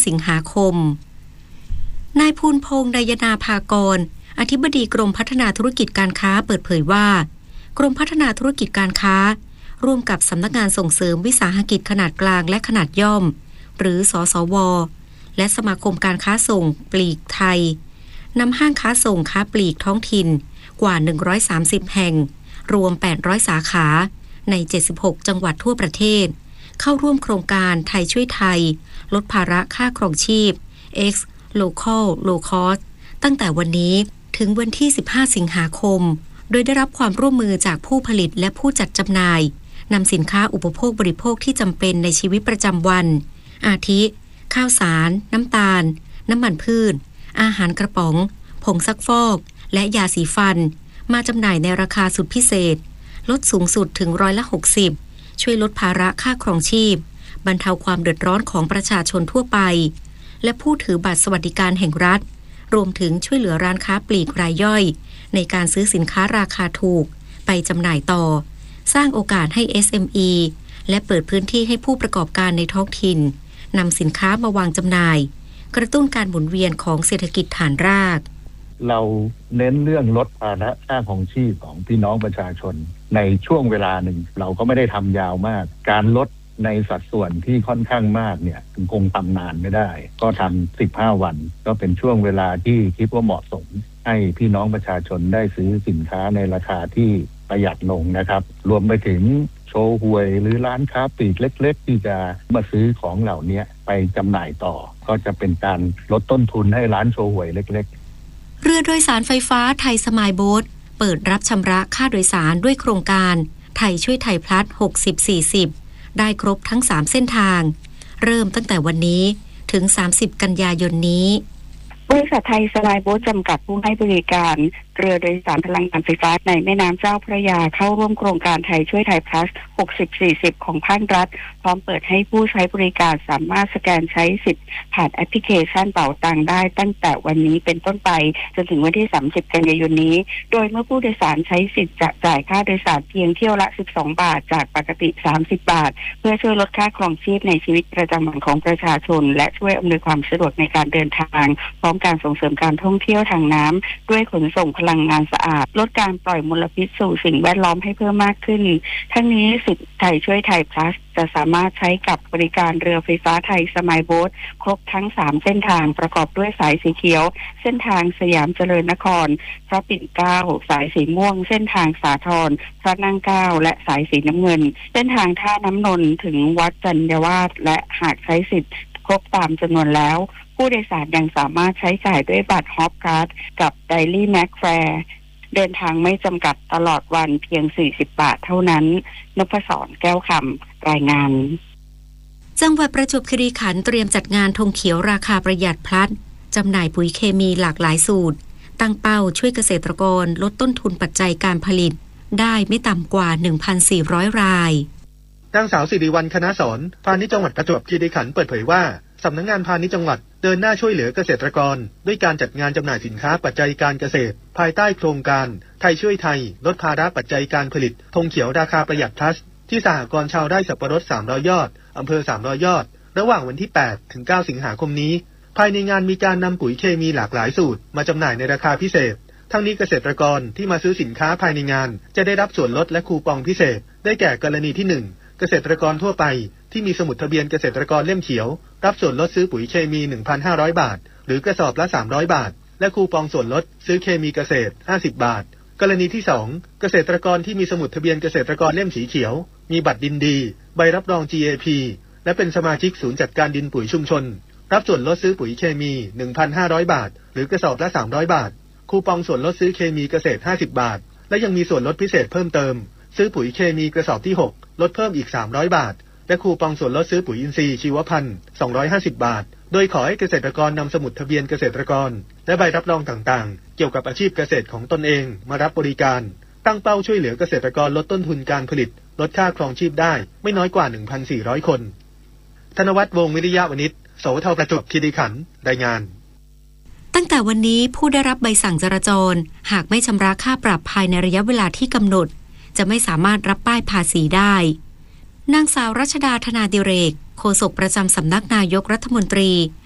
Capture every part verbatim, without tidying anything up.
สิงหาคมนายภูลพงษ์ นายนาภากรอธิบดีกรมพัฒนาธุรกิจการค้าเปิดเผยว่ากรมพัฒนาธุรกิจการค้าร่วมกับสำนักงานส่งเสริมวิสาหกิจขนาดกลางและขนาดย่อมหรือสสวและสมาคมการค้าส่งปลีกไทยนำห้างค้าส่งค้าปลีกท้องถิ่นกว่าหนึ่งร้อยสามสิบแห่งรวมแปดร้อยสาขาในเจ็ดสิบหกจังหวัดทั่วประเทศเข้าร่วมโครงการไทยช่วยไทยลดภาระค่าครองชีพ X Local Low Cost ตั้งแต่วันนี้ถึงวันที่สิบห้าสิงหาคมโดยได้รับความร่วมมือจากผู้ผลิตและผู้จัดจำหน่ายนำสินค้าอุปโภคบริโภคที่จำเป็นในชีวิตประจำวันอาทิข้าวสารน้ำตาลน้ำมันพืชอาหารกระป๋องผงซักฟอกและยาสีฟันมาจำหน่ายในราคาสุดพิเศษลดสูงสุดถึงร้อยละหกสิบช่วยลดภาระค่าครองชีพบรรเทาความเดือดร้อนของประชาชนทั่วไปและผู้ถือบัตรสวัสดิการแห่งรัฐรวมถึงช่วยเหลือร้านค้าปลีกรายย่อยในการซื้อสินค้าราคาถูกไปจำหน่ายต่อสร้างโอกาสให้ เอส เอ็ม อี และเปิดพื้นที่ให้ผู้ประกอบการในท้องถิ่นนำสินค้ามาวางจำหน่ายกระตุ้นการหมุนเวียนของเศรษฐกิจฐานรากเราเน้นเรื่องลดภาระค่าครองชีพของพี่น้องประชาชนในช่วงเวลาหนึ่งเราก็ไม่ได้ทำยาวมากการลดในสัดส่วนที่ค่อนข้างมากเนี่ยคงทำนานไม่ได้ก็ทำสิบห้าวันก็เป็นช่วงเวลาที่คิดว่าเหมาะสมให้พี่น้องประชาชนได้ซื้อสินค้าในราคาที่ประหยัดลงนะครับรวมไปถึงโชว์หวยหรือร้านค้าปลีกเล็กๆที่จะมาซื้อของเหล่านี้ไปจำหน่ายต่อก็จะเป็นการลดต้นทุนให้ร้านโชว์หวยเล็กๆเรือโดยสารไฟฟ้าไทยสมายโบ๊ทเปิดรับชำระค่าโดยสารด้วยโครงการไทยช่วยไทยพลัส หกสิบ สี่สิบ ได้ครบทั้งสามเส้นทางเริ่มตั้งแต่วันนี้ถึงสามสิบกันยายนนี้บริษัทไทยสมายโบ๊ทจำกัดผู้ให้บริการเรือโดยสารพลังงานไฟฟ้าในแม่น้ำเจ้าพระยาเข้าร่วมโครงการไทยช่วยไทยพลัส หกสิบ สี่สิบ ของภาครัฐพร้อมเปิดให้ผู้ใช้บริการสามารถสแกนใช้สิทธิ์ผ่านแอปพลิเคชันเป๋าตังได้ตั้งแต่วันนี้เป็นต้นไปจนถึงวันที่สามสิบกันยายนนี้โดยเมื่อผู้โดยสารใช้สิทธิ์จะจ่ายค่าโดยสารเพียงเที่ยวละสิบสองบาทจากปกติสามสิบบาทเพื่อช่วยลดค่าครองชีพในชีวิตประจำวันของประชาชนและช่วยอำนวยความสะดวกในการเดินทางพร้อมการส่งเสริมการท่องเที่ยวทางน้ำด้วยขนส่งพลังงานสะอาดลดการปล่อยมลพิษสู่สิ่งแวดล้อมให้เพิ่มมากขึ้นทั้งนี้สิทธิ์ไทยช่วยไทยพลัสจะสามารถใช้กับบริการเรือไฟฟ้าไทยสมายโบ๊ทครบทั้งสามเส้นทางประกอบด้วยสายสีเขียวเส้นทางสยามเจริญนครพระปิ่นเกล้าสายสีม่วงเส้นทางสาทรพระนั่งเกล้าและสายสีน้ำเงินเส้นทางท่าน้ำนนท์ถึงวัดจันยวาสและหากใช้สิทธิ์ครบตามจำนวนแล้วผู้โดยสารยังสามารถใช้จ่ายด้วยบัตรฮอปการ์ดกับไดลี่แม็กแฟร์เดินทางไม่จำกัดตลอดวันเพียงสี่สิบบาทเท่านั้นนพศรแก้วคำรายงานจังหวัดประจวบคีรีขันธ์เตรียมจัดงานธงเขียวราคาประหยัดพลัสจำหน่ายปุ๋ยเคมีหลากหลายสูตรตั้งเป้าช่วยเกษตรกรลดต้นทุนปัจจัยการผลิตได้ไม่ต่ำกว่า หนึ่งพันสี่ร้อย รายนางสาวสิริวัลย์ คณะสอนพาณิชย์จังหวัดประจวบคีรีขันธ์เปิดเผยว่าสำนักงานพาณิชย์จังหวัดเดินหน้าช่วยเหลือเกษตรกรด้วยการจัดงานจำหน่ายสินค้าปัจจัยการเกษตรภายใต้โครงการไทยช่วยไทยลดภาระปัจจัยการผลิตธงเขียวราคาประหยัดพลัสที่สหกรณ์ชาวไร่สับปะรดสามร้อยยอดอำเภอสามร้อยยอดระหว่างวันที่แปดถึงเก้าสิงหาคมนี้ภายในงานมีการนำปุ๋ยเคมีหลากหลายสูตรมาจำหน่ายในราคาพิเศษทั้งนี้เกษตรกรที่มาซื้อสินค้าภายในงานจะได้รับส่วนลดและคูปองพิเศษได้แก่กรณีที่หนึ่งเกษตรกรทั่วไปที่มีสมุดทะเบียนเกษตรกรเล่มเขียวรับส่วนลดซื้อปุ๋ยเคมี หนึ่งพันห้าร้อย บาทหรือกระสอบละสามร้อยบาทและคูปองส่วนลดซื้อเคมีเกษตรห้าสิบบาทกรณีที่สองเกษตรกรที่มีสมุดทะเบียนเกษตรกรเล่มสีเขียวมีบัตรดินดีใบรับรอง จี เอ พี และเป็นสมาชิกศูนย์จัดการดินปุ๋ยชุมชนรับส่วนลดซื้อปุ๋ยเคมี หนึ่งพันห้าร้อย บาทหรือกระสอบละสามร้อยบาทคูปองส่วนลดซื้อเคมีเกษตรห้าสิบบาทและยังมีส่วนลดพิเศษเพิ่มเติมซื้อปุ๋ยเคมีกระสอบที่หกลดเพิ่มอีกสามร้อยบาทและคูปองส่วนลดซื้อปุ๋ยอินทรีย์ชีวพันธุ์สองร้อยห้าสิบบาทโดยขอให้เกษตรกรนำสมุดทะเบียนเกษตรกรและใบรับรองต่างๆเกี่ยวกับอาชีพเกษตรของตนเองมารับบริการตั้งเป้าช่วยเหลือเกษตรกรลดต้นทุนการผลิตลดค่าครองชีพได้ไม่น้อยกว่า หนึ่งพันสี่ร้อย คนธนวัฒน์วงศ์วิริยะวณิชโสเทาประจวบคีรีขันธ์รายงานตั้งแต่วันนี้ผู้ได้รับใบสั่งจราจรหากไม่ชำระค่าปรับภายในระยะเวลาที่กำหนดจะไม่สามารถรับป้ายภาษีได้นางสาวรัชดาธนาดิเรกโฆษกประจำสำนักนายกรัฐมนตรี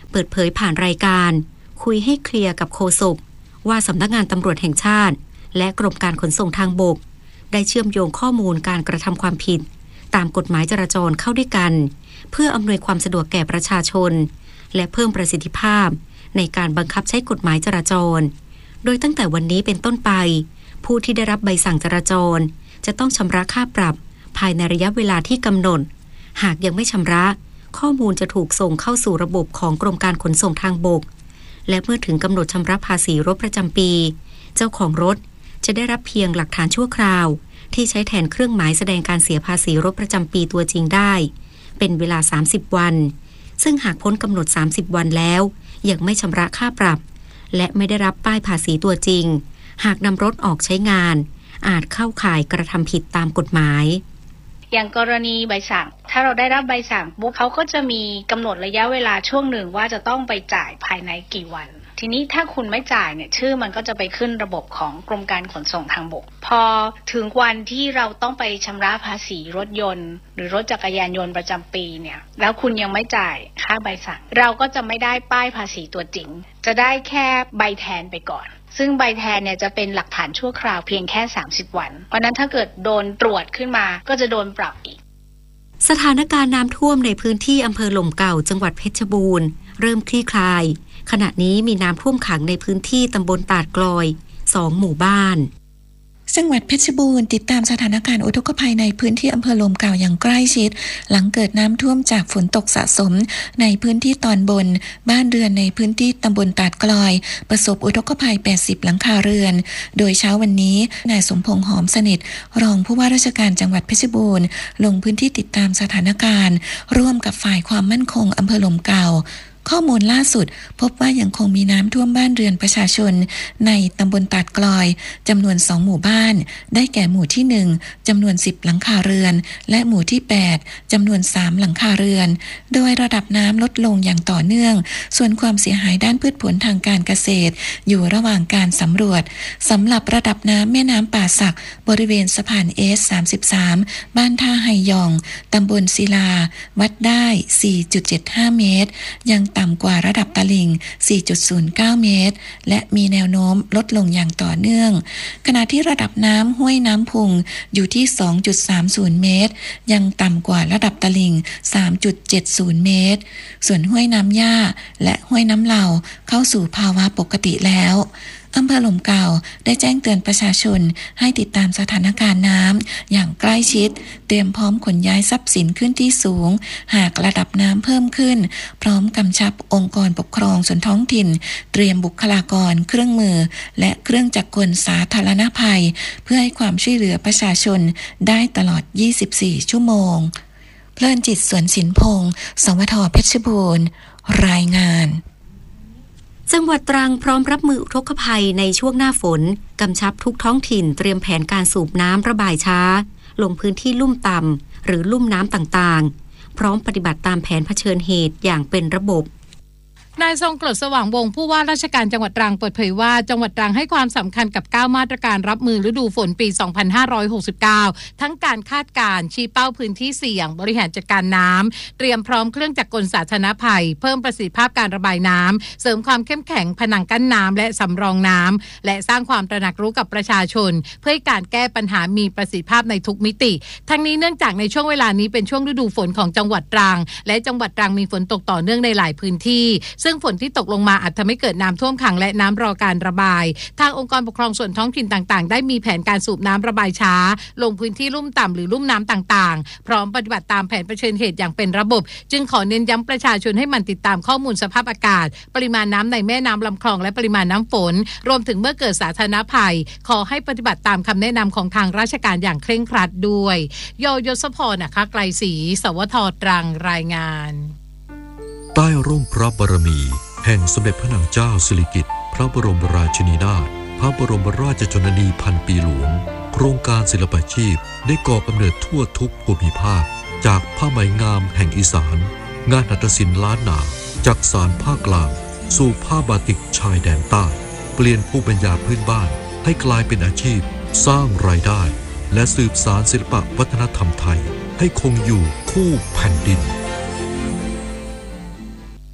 เปิดเผยผ่านรายการคุยให้เคลียร์กับโฆษกว่าสำนักงานตำรวจแห่งชาติและกรมการขนส่งทางบกได้เชื่อมโยงข้อมูลการกระทำความผิดตามกฎหมายจราจรเข้าด้วยกันเพื่ออำนวยความสะดวกแก่ประชาชนและเพิ่มประสิทธิภาพในการบังคับใช้กฎหมายจราจรโดยตั้งแต่วันนี้เป็นต้นไปผู้ที่ได้รับใบสั่งจราจรจะต้องชำระค่าปรับภายในระยะเวลาที่กำหนดหากยังไม่ชำระข้อมูลจะถูกส่งเข้าสู่ระบบของกรมการขนส่งทางบกและเมื่อถึงกำหนดชำระภาษีรถประจำปีเจ้าของรถจะได้รับเพียงหลักฐานชั่วคราวที่ใช้แทนเครื่องหมายแสดงการเสียภาษีรถประจำปีตัวจริงได้เป็นเวลาสามสิบวันซึ่งหากพ้นกำหนดสามสิบวันแล้วยังไม่ชำระค่าปรับและไม่ได้รับป้ายภาษีตัวจริงหากนำรถออกใช้งานอาจเข้าข่ายกระทำผิดตามกฎหมายอย่างกรณีใบสั่งถ้าเราได้รับใบสั่งปุ๊บเขาก็จะมีกำหนดระยะเวลาช่วงหนึ่งว่าจะต้องไปจ่ายภายในกี่วันทีนี้ถ้าคุณไม่จ่ายเนี่ยชื่อมันก็จะไปขึ้นระบบของกรมการขนส่งทางบกพอถึงวันที่เราต้องไปชำระภาษีรถยนต์หรือรถจักรยานยนต์ประจำปีเนี่ยแล้วคุณยังไม่จ่ายค่าใบสั่งเราก็จะไม่ได้ป้ายภาษีตัวจริงจะได้แค่ใบแทนไปก่อนซึ่งใบแทนเนี่ยจะเป็นหลักฐานชั่วคราวเพียงแค่สามสิบวันเพราะนั้นถ้าเกิดโดนตรวจขึ้นมาก็จะโดนปรับอีกสถานการณ์น้ำท่วมในพื้นที่อำเภอหล่มเก่าจังหวัดเพชรบูรณ์เริ่มคลี่คลายขณะนี้มีน้ำท่วมขังในพื้นที่ตำบลตาดกลอยสองหมู่บ้านจังหวัดเพชรบูรณ์ติดตามสถานการณ์อุทกภัยในพื้นที่อำเภอหล่มเก่าอย่างใกล้ชิดหลังเกิดน้ำท่วมจากฝนตกสะสมในพื้นที่ตอนบนบ้านเรือนในพื้นที่ตำบลตาดกลอยประสบอุทกภัยแปดสิบหลังคาเรือนโดยเช้าวันนี้นายสมพงษ์หอมสนิทรองผู้ว่าราชการจังหวัดเพชรบูรณ์ลงพื้นที่ติดตามสถานการณ์ร่วมกับฝ่ายความมั่นคงอำเภอหล่มเก่าข้อมูลล่าสุดพบว่ายังคงมีน้ำท่วมบ้านเรือนประชาชนในตำบลตาดกลอยจำนวนสองหมู่บ้านได้แก่หมู่ที่หนึ่งจำนวนสิบหลังคาเรือนและหมู่ที่แปดจำนวนสามหลังคาเรือนโดยระดับน้ำลดลงอย่างต่อเนื่องส่วนความเสียหายด้านพืชผลทางการเกษตรอยู่ระหว่างการสำรวจสำหรับระดับน้ำแม่น้ำป่าสักบริเวณสะพานเอสสามสิบสามบ้านท่าไฮยองตำบลศิลาวัดได้ สี่จุดเจ็ดห้า เมตรยังต่ำกว่าระดับตลิ่ง สี่จุดศูนย์เก้า เมตรและมีแนวโน้มลดลงอย่างต่อเนื่องขณะที่ระดับน้ำห้วยน้ำพุงอยู่ที่ สองจุดสามศูนย์ เมตรยังต่ำกว่าระดับตลิ่ง สามจุดเจ็ดศูนย์ เมตรส่วนห้วยน้ำย่าและห้วยน้ำเหล่าเข้าสู่ภาวะปกติแล้วอำเภอหล่มเก่าได้แจ้งเตือนประชาชนให้ติดตามสถานการณ์น้ำอย่างใกล้ชิดเตรียมพร้อมขนย้ายทรัพย์สินขึ้นที่สูงหากระดับน้ำเพิ่มขึ้นพร้อมกำชับองค์กรปกครองส่วนท้องถิ่นเตรียมบุคลากรเครื่องมือและเครื่องจักรกลสาธารณภัยเพื่อให้ความช่วยเหลือประชาชนได้ตลอดยี่สิบสี่ชั่วโมงเพลินจิตสวนสินพงษ์สวทเพชรบูรณ์รายงานจังหวัดตรังพร้อมรับมืออุทกภัยในช่วงหน้าฝนกำชับทุกท้องถิ่นเตรียมแผนการสูบน้ำระบายช้าลงพื้นที่ลุ่มต่ำหรือลุ่มน้ำต่างๆพร้อมปฏิบัติตามแผนเผชิญเหตุอย่างเป็นระบบนายทรงกลดสว่างวงศ์ผู้ว่าราชการจังหวัดตรังเปิดเผยว่าจังหวัดตรังให้ความสำคัญกับเก้ามาตรการรับมือฤดูฝนปี สองพันห้าร้อยหกสิบเก้า ทั้งการคาดการณ์ชี้เป้าพื้นที่เสี่ยงบริหารจัดการน้ำเตรียมพร้อมเครื่องจักรกลสาธารณภัยเพิ่มประสิทธิภาพการระบายน้ำเสริมความเข้มแข็งผนังกั้นน้ำและสำรองน้ำและสร้างความตระหนักรู้กับประชาชนเพื่อให้การแก้ปัญหามีประสิทธิภาพในทุกมิติทั้งนี้เนื่องจากในช่วงเวลานี้เป็นช่วงฤดูฝนของจังหวัดตรังและจังหวัดตรังมีฝนตกต่อเนื่องในหลายพื้นที่ซึ่งฝนที่ตกลงมาอาจทำให้เกิดน้ำท่วมขังและน้ำรอการระบายทางองค์กรปกครองส่วนท้องถิ่นต่างๆได้มีแผนการสูบน้ำระบายช้าลงพื้นที่ลุ่มต่ำหรือลุ่มน้ำต่างๆพร้อมปฏิบัติตามแผนเผชิญเหตุอย่างเป็นระบบจึงขอเน้นย้ำประชาชนให้มันติดตามข้อมูลสภาพอากาศปริมาณน้ำในแม่น้ำลำคลองและปริมาณน้ำฝนรวมถึงเมื่อเกิดสาธารณภัยขอให้ปฏิบัติตามคำแนะนำของทางราชการอย่างเคร่งครัดด้วยโยยศพรนะคะไกลศรีสวทตรังรายงานใต้ร่มพระบารมีแห่งสมเด็จพระนางเจ้าสิริกิติ์พระบรมราชินีนาถพระบรมราชชนนีพันปีหลวงโครงการศิลปาชีพได้ก่อกำเนิดทั่วทุกภูมิภาคจากผ้าไหมงามแห่งอีสานงานหัตถศิลป์ล้านนาจากสานภาคกลางสู่ผ้าบาติกชายแดนใต้เปลี่ยนภูมิปัญญาพื้นบ้านให้กลายเป็นอาชีพสร้างรายได้และสืบสานศิลปวัฒนธรรมไทยให้คงอยู่คู่แผ่นดินนาย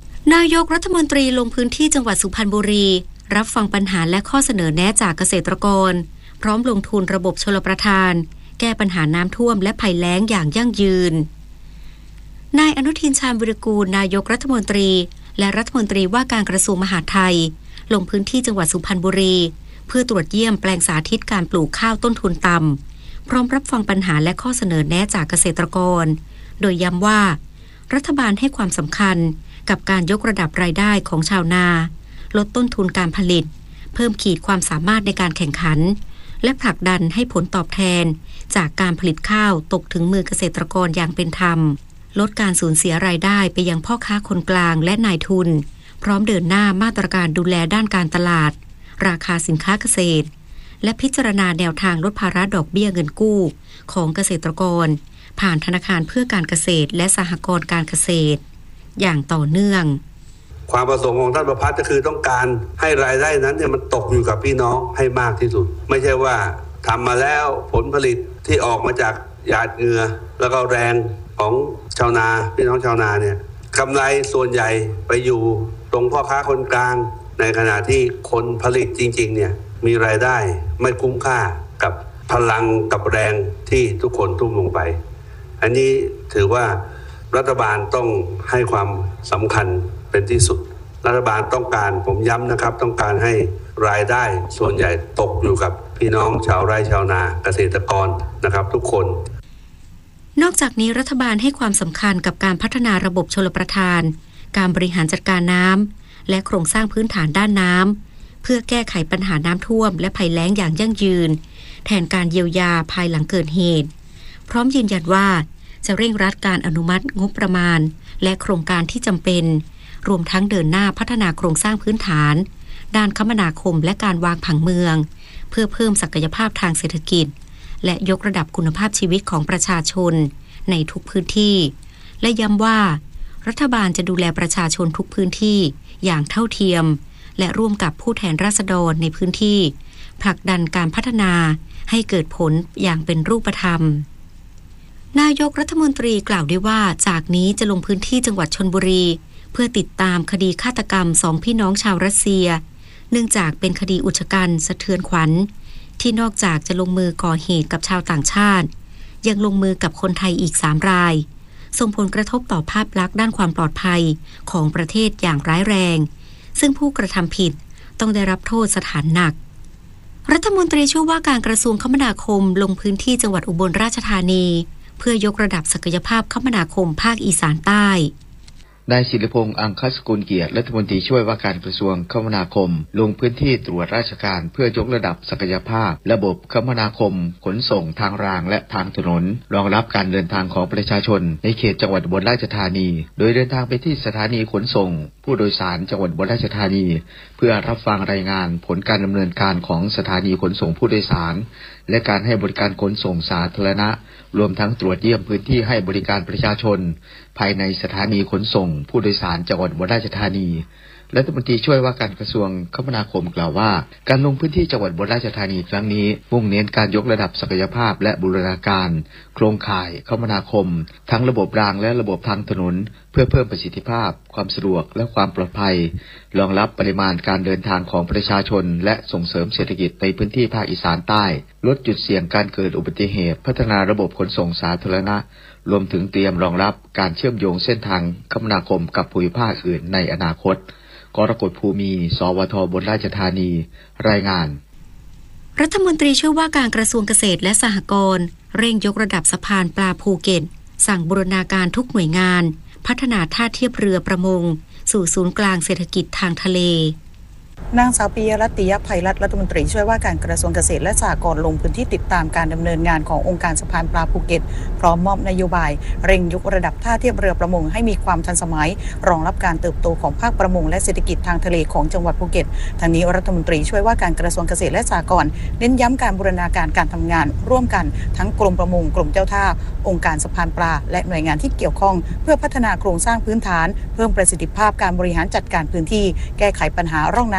ายกรัฐมนตรีลงพื้นที่จังหวัดสุพรรณบุรีรับฟังปัญหาและข้อเสนอแนะจากเกษตรกรพร้อมลงทุนระบบชลประทานแก้ปัญหาน้ำท่วมและภัยแล้งอย่างยั่งยืนนายอนุทินชาญวิรากูลนายกรัฐมนตรีและรัฐมนตรีว่าการกระทรวงมหาดไทยลงพื้นที่จังหวัดสุพรรณบุรีเพื่อตรวจเยี่ยมแปลงสาธิตการปลูกข้าวต้นทุนต่ำพร้อมรับฟังปัญหาและข้อเสนอแนะจากเกษตรกรโดยย้ำว่ารัฐบาลให้ความสำคัญกับการยกระดับรายได้ของชาวนาลดต้นทุนการผลิตเพิ่มขีดความสามารถในการแข่งขันและผลักดันให้ผลตอบแทนจากการผลิตข้าวตกถึงมือเกษตรกรอย่างเป็นธรรมลดการสูญเสียรายได้ไปยังพ่อค้าคนกลางและนายทุนพร้อมเดินหน้ามาตรการดูแลด้านการตลาดราคาสินค้าเกษตรและพิจารณาแนวทางลดภาระดอกเบี้ยเงินกู้ของเกษตรกรผ่านธนาคารเพื่อการเกษตรและสหกรณ์การเกษตรอย่างต่อเนื่องความประสงค์ของท่านประพัฒน์ก็คือต้องการให้รายได้นั้นเนี่ยมันตกอยู่กับพี่น้องให้มากที่สุดไม่ใช่ว่าทำมาแล้วผลผลิตที่ออกมาจากหยาดเหงื่อแล้วก็แรงของชาวนาพี่น้องชาวนาเนี่ยกำไรส่วนใหญ่ไปอยู่ตรงพ่อค้าคนกลางในขณะที่คนผลิตจริงๆเนี่ยมีรายได้ไม่คุ้มค่ากับพลังกับแรงที่ทุกคนทุ่มลงไปอันนี้ถือว่ารัฐบาลต้องให้ความสำคัญเป็นที่สุดรัฐบาลต้องการผมย้ำนะครับต้องการให้รายได้ส่วนใหญ่ตกอยู่กับพี่น้องชาวไร่ชาวนาเกษตรกรนะครับทุกคนนอกจากนี้รัฐบาลให้ความสำคัญกับการพัฒนาระบบชลประทานการบริหารจัดการน้ำและโครงสร้างพื้นฐานด้านน้ำเพื่อแก้ไขปัญหาน้ำท่วมและภัยแล้งอย่างยั่งยืนแทนการเยียวยาภายหลังเกิดเหตุพร้อมยืนยันว่าจะเร่งรัดการอนุมัติงบประมาณและโครงการที่จำเป็นรวมทั้งเดินหน้าพัฒนาโครงสร้างพื้นฐานด้านคมนาคมและการวางผังเมืองเพื่อเพิ่มศักยภาพทางเศรษฐกิจและยกระดับคุณภาพชีวิตของประชาชนในทุกพื้นที่และย้ำว่ารัฐบาลจะดูแลประชาชนทุกพื้นที่อย่างเท่าเทียมและร่วมกับผู้แทนราษฎรในพื้นที่ผลักดันการพัฒนาให้เกิดผลอย่างเป็นรูปธรรมนายกรัฐมนตรีกล่าวด้วยว่าจากนี้จะลงพื้นที่จังหวัดชลบุรีเพื่อติดตามคดีฆาตกรรมสองพี่น้องชาวรัสเซียเนื่องจากเป็นคดีอุกชะกันสะเทือนขวัญที่นอกจากจะลงมือก่อเหตุกับชาวต่างชาติยังลงมือกับคนไทยอีกสามรายส่งผลกระทบต่อภาพลักษณ์ด้านความปลอดภัยของประเทศอย่างร้ายแรงซึ่งผู้กระทำผิดต้องได้รับโทษสถานหนักรัฐมนตรีช่วยว่าการกระทรวงคมนาคมลงพื้นที่จังหวัดอุบลราชธานีเพื่อยกระดับศักยภาพคมนาคมภาคอีสานใต้นายศิริพงษ์อังคสกุลเกียรติรัฐมนตรีช่วยว่าการกระทรวงคมนาคมลงพื้นที่ตรวจราชการเพื่อยกระดับศักยภาพระบบคมนาคมขนส่งทางรางและทางถนนรองรับการเดินทางของประชาชนในเขตจังหวัดอุบลราชธานีโดยเดินทางไปที่สถานีขนส่งผู้โดยสารจังหวัดอุบลราชธานีเพื่อรับฟังรายงานผลการดำเนินการของสถานีขนส่งผู้โดยสารและการให้บริการขนส่งสาธารณะรวมทั้งตรวจเยี่ยมพื้นที่ให้บริการประชาชนภายในสถานีขนส่งผู้โดยสารจังหวัดอุบลราชธานีรัฐมนตรีช่วยว่าการกระทรวงคมนาคมกล่าวว่าการลงพื้นที่จังหวัดอุบลราชธานีครั้งนี้มุ่งเน้นการยกระดับศักยภาพและบูรณาการโครงข่ายคมนาคมทั้งระบบรางและระบบทางถนนเพื่อเพิ่มประสิทธิภาพความสะดวกและความปลอดภัยรองรับปริมาณการเดินทางของประชาชนและส่งเสริมเศรษฐกิจในพื้นที่ภาคอีสานใต้ลดจุดเสี่ยงการเกิดอุบัติเหตุพัฒนาระบบขนส่งสาธารณะรวมถึงเตรียมรองรับการเชื่อมโยงเส้นทางคมนาคมกับภูมิภาคอื่นในอนาคตกรกฎภูมิสวทอุบลราชธานีรายงานรัฐมนตรีช่วยว่าการกระทรวงเกษตรและสหกรณ์เร่งยกระดับสะพานปลาภูเก็ตสั่งบูรณาการทุกหน่วยงานพัฒนาท่าเทียบเรือประมงสู่ศูนย์กลางเศรษฐกิจทางทะเลนางสาวปิยรัตน์ ติยไพรัตน์รัฐมนตรีช่วยว่าการกระทรวงเกษตรและสหกรณ์ลงพื้นที่ติดตามการดำเนินงานขององค์การสะพานปลาภูเก็ตพร้อมมอบนโยบายเร่งยกระดับท่าเทียบเรือประมงให้มีความทันสมัยรองรับการเติบโตของภาคประมงและเศรษฐกิจทางทะเลของจังหวัดภูเก็ตทางนี้รัฐมนตรีช่วยว่าการกระทรวงเกษตรและสหกรณ์เน้นย้ำการบูรณาการการทำงานร่วมกันทั้งกรมประมงกรมเจ้าท่าองค์การสะพานปลาและหน่วยงานที่เกี่ยวข้องเพื่อพัฒนาโครงสร้างพื้นฐานเพิ่มประสิทธิภาพการบริหารจัดการพื้นที่แก้ไขปัญหาร่องน้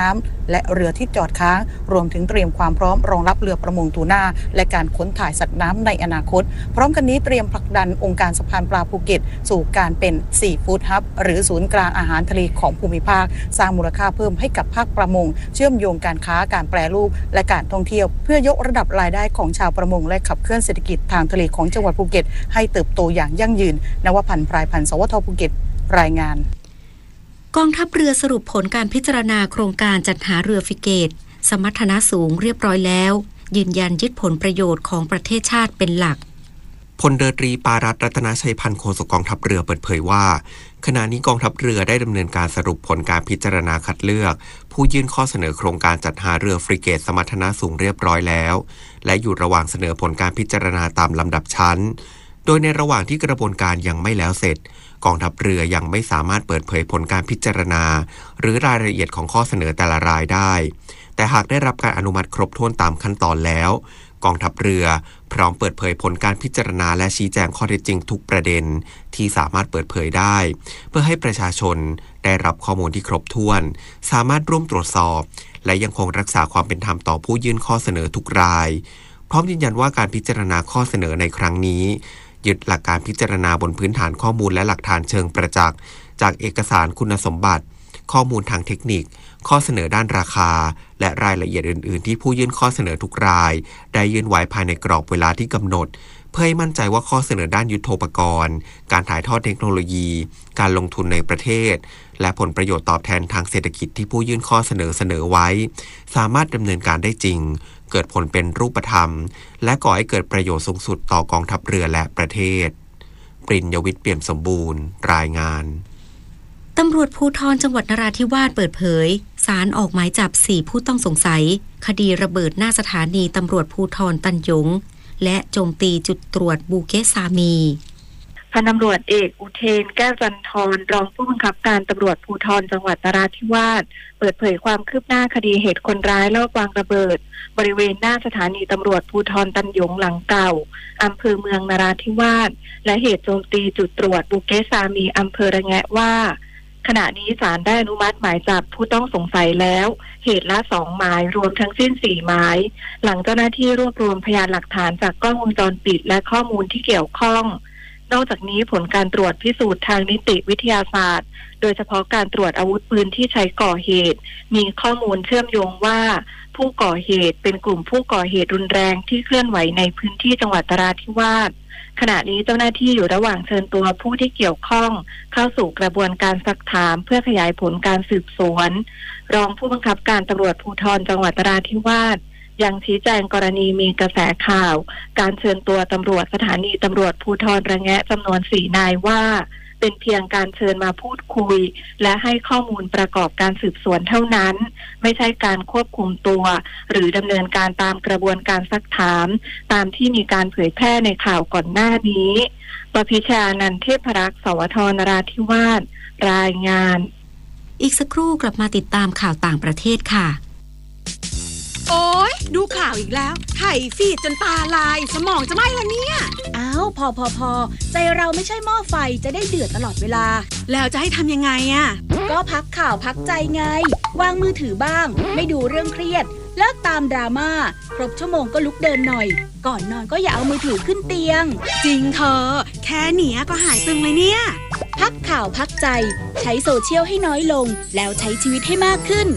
น้ำและเรือที่จอดค้างรวมถึงเตรียมความพร้อมรองรับเรือประมงทูน่าและการขนถ่ายสัตว์น้ำในอนาคตพร้อมกันนี้เตรียมผลักดันองค์การสะพานปลาภูเก็ตสู่การเป็นซีฟู้ดฮับหรือศูนย์กลางอาหารทะเลของภูมิภาคสร้างมูลค่าเพิ่มให้กับภาคประมงเชื่อมโยงการค้าการแปรรูปและการท่องเที่ยวเพื่อยกระดับรายได้ของชาวประมงและขับเคลื่อนเศรษฐกิจทางทะเลของจังหวัดภูเก็ตให้เติบโตอย่างยั่งยืนนวพันธ์ พรายพันธ์ สวทภูเก็ตรายงานกองทัพเรือสรุปผลการพิจารณาโครงการจัดหาเรือฟริเกตสมรรถนะสูงเรียบร้อยแล้วยืนยันยึดผลประโยชน์ของประเทศชาติเป็นหลักพลเรือตรีปารัตน์รัตนชัยพันธ์โฆษกกองทัพเรือเปิดเผยว่าขณะนี้กองทัพเรือได้ดำเนินการสรุปผลการพิจารณาคัดเลือกผู้ยื่นข้อเสนอโครงการจัดหาเรือฟริเกตสมรรถนะสูงเรียบร้อยแล้วและอยู่ระหว่างเสนอผลการพิจารณาตามลำดับชั้นโดยในระหว่างที่กระบวนการยังไม่แล้วเสร็จกองทัพเรือยังไม่สามารถเปิดเผยผลการพิจารณาหรือรายละเอียดของข้อเสนอแต่ละรายได้แต่หากได้รับการอนุมัติครบถ้วนตามขั้นตอนแล้วกองทัพเรือพร้อมเปิดเผยผลการพิจารณาและชี้แจงข้อเท็จจริงทุกประเด็นที่สามารถเปิดเผยได้เพื่อให้ประชาชนได้รับข้อมูลที่ครบถ้วนสามารถร่วมตรวจสอบและยังคงรักษาความเป็นธรรมต่อผู้ยื่นข้อเสนอทุกรายพร้อมยืนยันว่าการพิจารณาข้อเสนอในครั้งนี้ยึดหลักการพิจารณาบนพื้นฐานข้อมูลและหลักฐานเชิงประจักษ์จากเอกสารคุณสมบัติข้อมูลทางเทคนิคข้อเสนอด้านราคาและรายละเอียดอื่นๆที่ผู้ยื่นข้อเสนอทุกรายได้ยื่นไว้ภายในกรอบเวลาที่กำหนดเพื่อให้มั่นใจว่าข้อเสนอด้านยุทโธปกรณ์การถ่ายทอดเทคโนโลยีการลงทุนในประเทศและผลประโยชน์ตอบแทนทางเศรษฐกิจที่ผู้ยื่นข้อเสนอเสนอไว้สามารถดำเนินการได้จริงเกิดผลเป็นรูปธรรมและก่อให้เกิดประโยชน์สูงสุดต่อกองทัพเรือและประเทศปริญญวิทย์เปี่ยมสมบูรณ์รายงานตำรวจภูธรจังหวัดนราธิวาสเปิดเผยศาลออกหมายจับสี่ผู้ต้องสงสัยคดีระเบิดหน้าสถานีตำรวจภูธรตันหยงและโจมตีจุดตรวจบูเกสซามีพันตำรวจเอกอุเทนแก้วจันทร์รองผู้บังคับการตำรวจภูธรจังหวัดนราธิวาสเปิดเผยความคืบหน้าคดีเหตุคนร้ายลอบวางระเบิดบริเวณหน้าสถานีตำรวจภูธรตันหยงหลังเก่าอำเภอเมืองนราธิวาสและเหตุโจมตีจุดตรวจบูเกสซามีอำเภอระแงะว่าขณะนี้ศาลได้อนุมัติหมายจับผู้ต้องสงสัยแล้วเหตุละสองหมายรวมทั้งสิ้นสี่หมายหลังเจ้าหน้าที่รวบรวมพยานหลักฐานจากกล้องวงจรปิดและข้อมูลที่เกี่ยวข้องนอกจากนี้ผลการตรวจพิสูจน์ทางนิติวิทยาศาสตร์โดยเฉพาะการตรวจอาวุธปืนที่ใช้ก่อเหตุมีข้อมูลเชื่อมโยงว่าผู้ก่อเหตุเป็นกลุ่มผู้ก่อเหตุรุนแรงที่เคลื่อนไหวในพื้นที่จังหวัดนราธิวาสขณะนี้เจ้าหน้าที่อยู่ระหว่างเชิญตัวผู้ที่เกี่ยวข้องเข้าสู่กระบวนการซักถามเพื่อขยายผลการสืบสวนรองผู้บังคับการตำรวจภูธรจังหวัดนราธิวาสยังชี้แจงกรณีมีกระแสข่าวการเชิญตัวตำรวจสถานีตำรวจภูธรระแงะจำนวนสี่นายว่าเป็นเพียงการเชิญมาพูดคุยและให้ข้อมูลประกอบการสืบสวนเท่านั้นไม่ใช่การควบคุมตัวหรือดำเนินการตามกระบวนการซักถามตามที่มีการเผยแพร่ในข่าวก่อนหน้านี้ปพิชานันท์เทพรักษ์สวทนราธิวาสรายงานอีกสักครู่กลับมาติดตามข่าวต่างประเทศค่ะโอ๊ยดูข่าวอีกแล้วไถฟีดจนตาลายสมองจะไหม้แล้วเนี่ยอ้าวพอพอพอใจเราไม่ใช่หม้อไฟจะได้เดือดตลอดเวลาแล้วจะให้ทำยังไงอ่ะก็พักข่าวพักใจไงวางมือถือบ้างไม่ดูเรื่องเครียดเลิกตามดราม่าครบชั่วโมงก็ลุกเดินหน่อยก่อนนอนก็อย่าเอามือถือขึ้นเตียงจริงเธอแค่เนี้ยก็หายตึงเลยเนี่ยพักข่าวพักใจใช้โซเชียลให้น้อยลงแล้วใช้ชีวิตให้มากขึ้น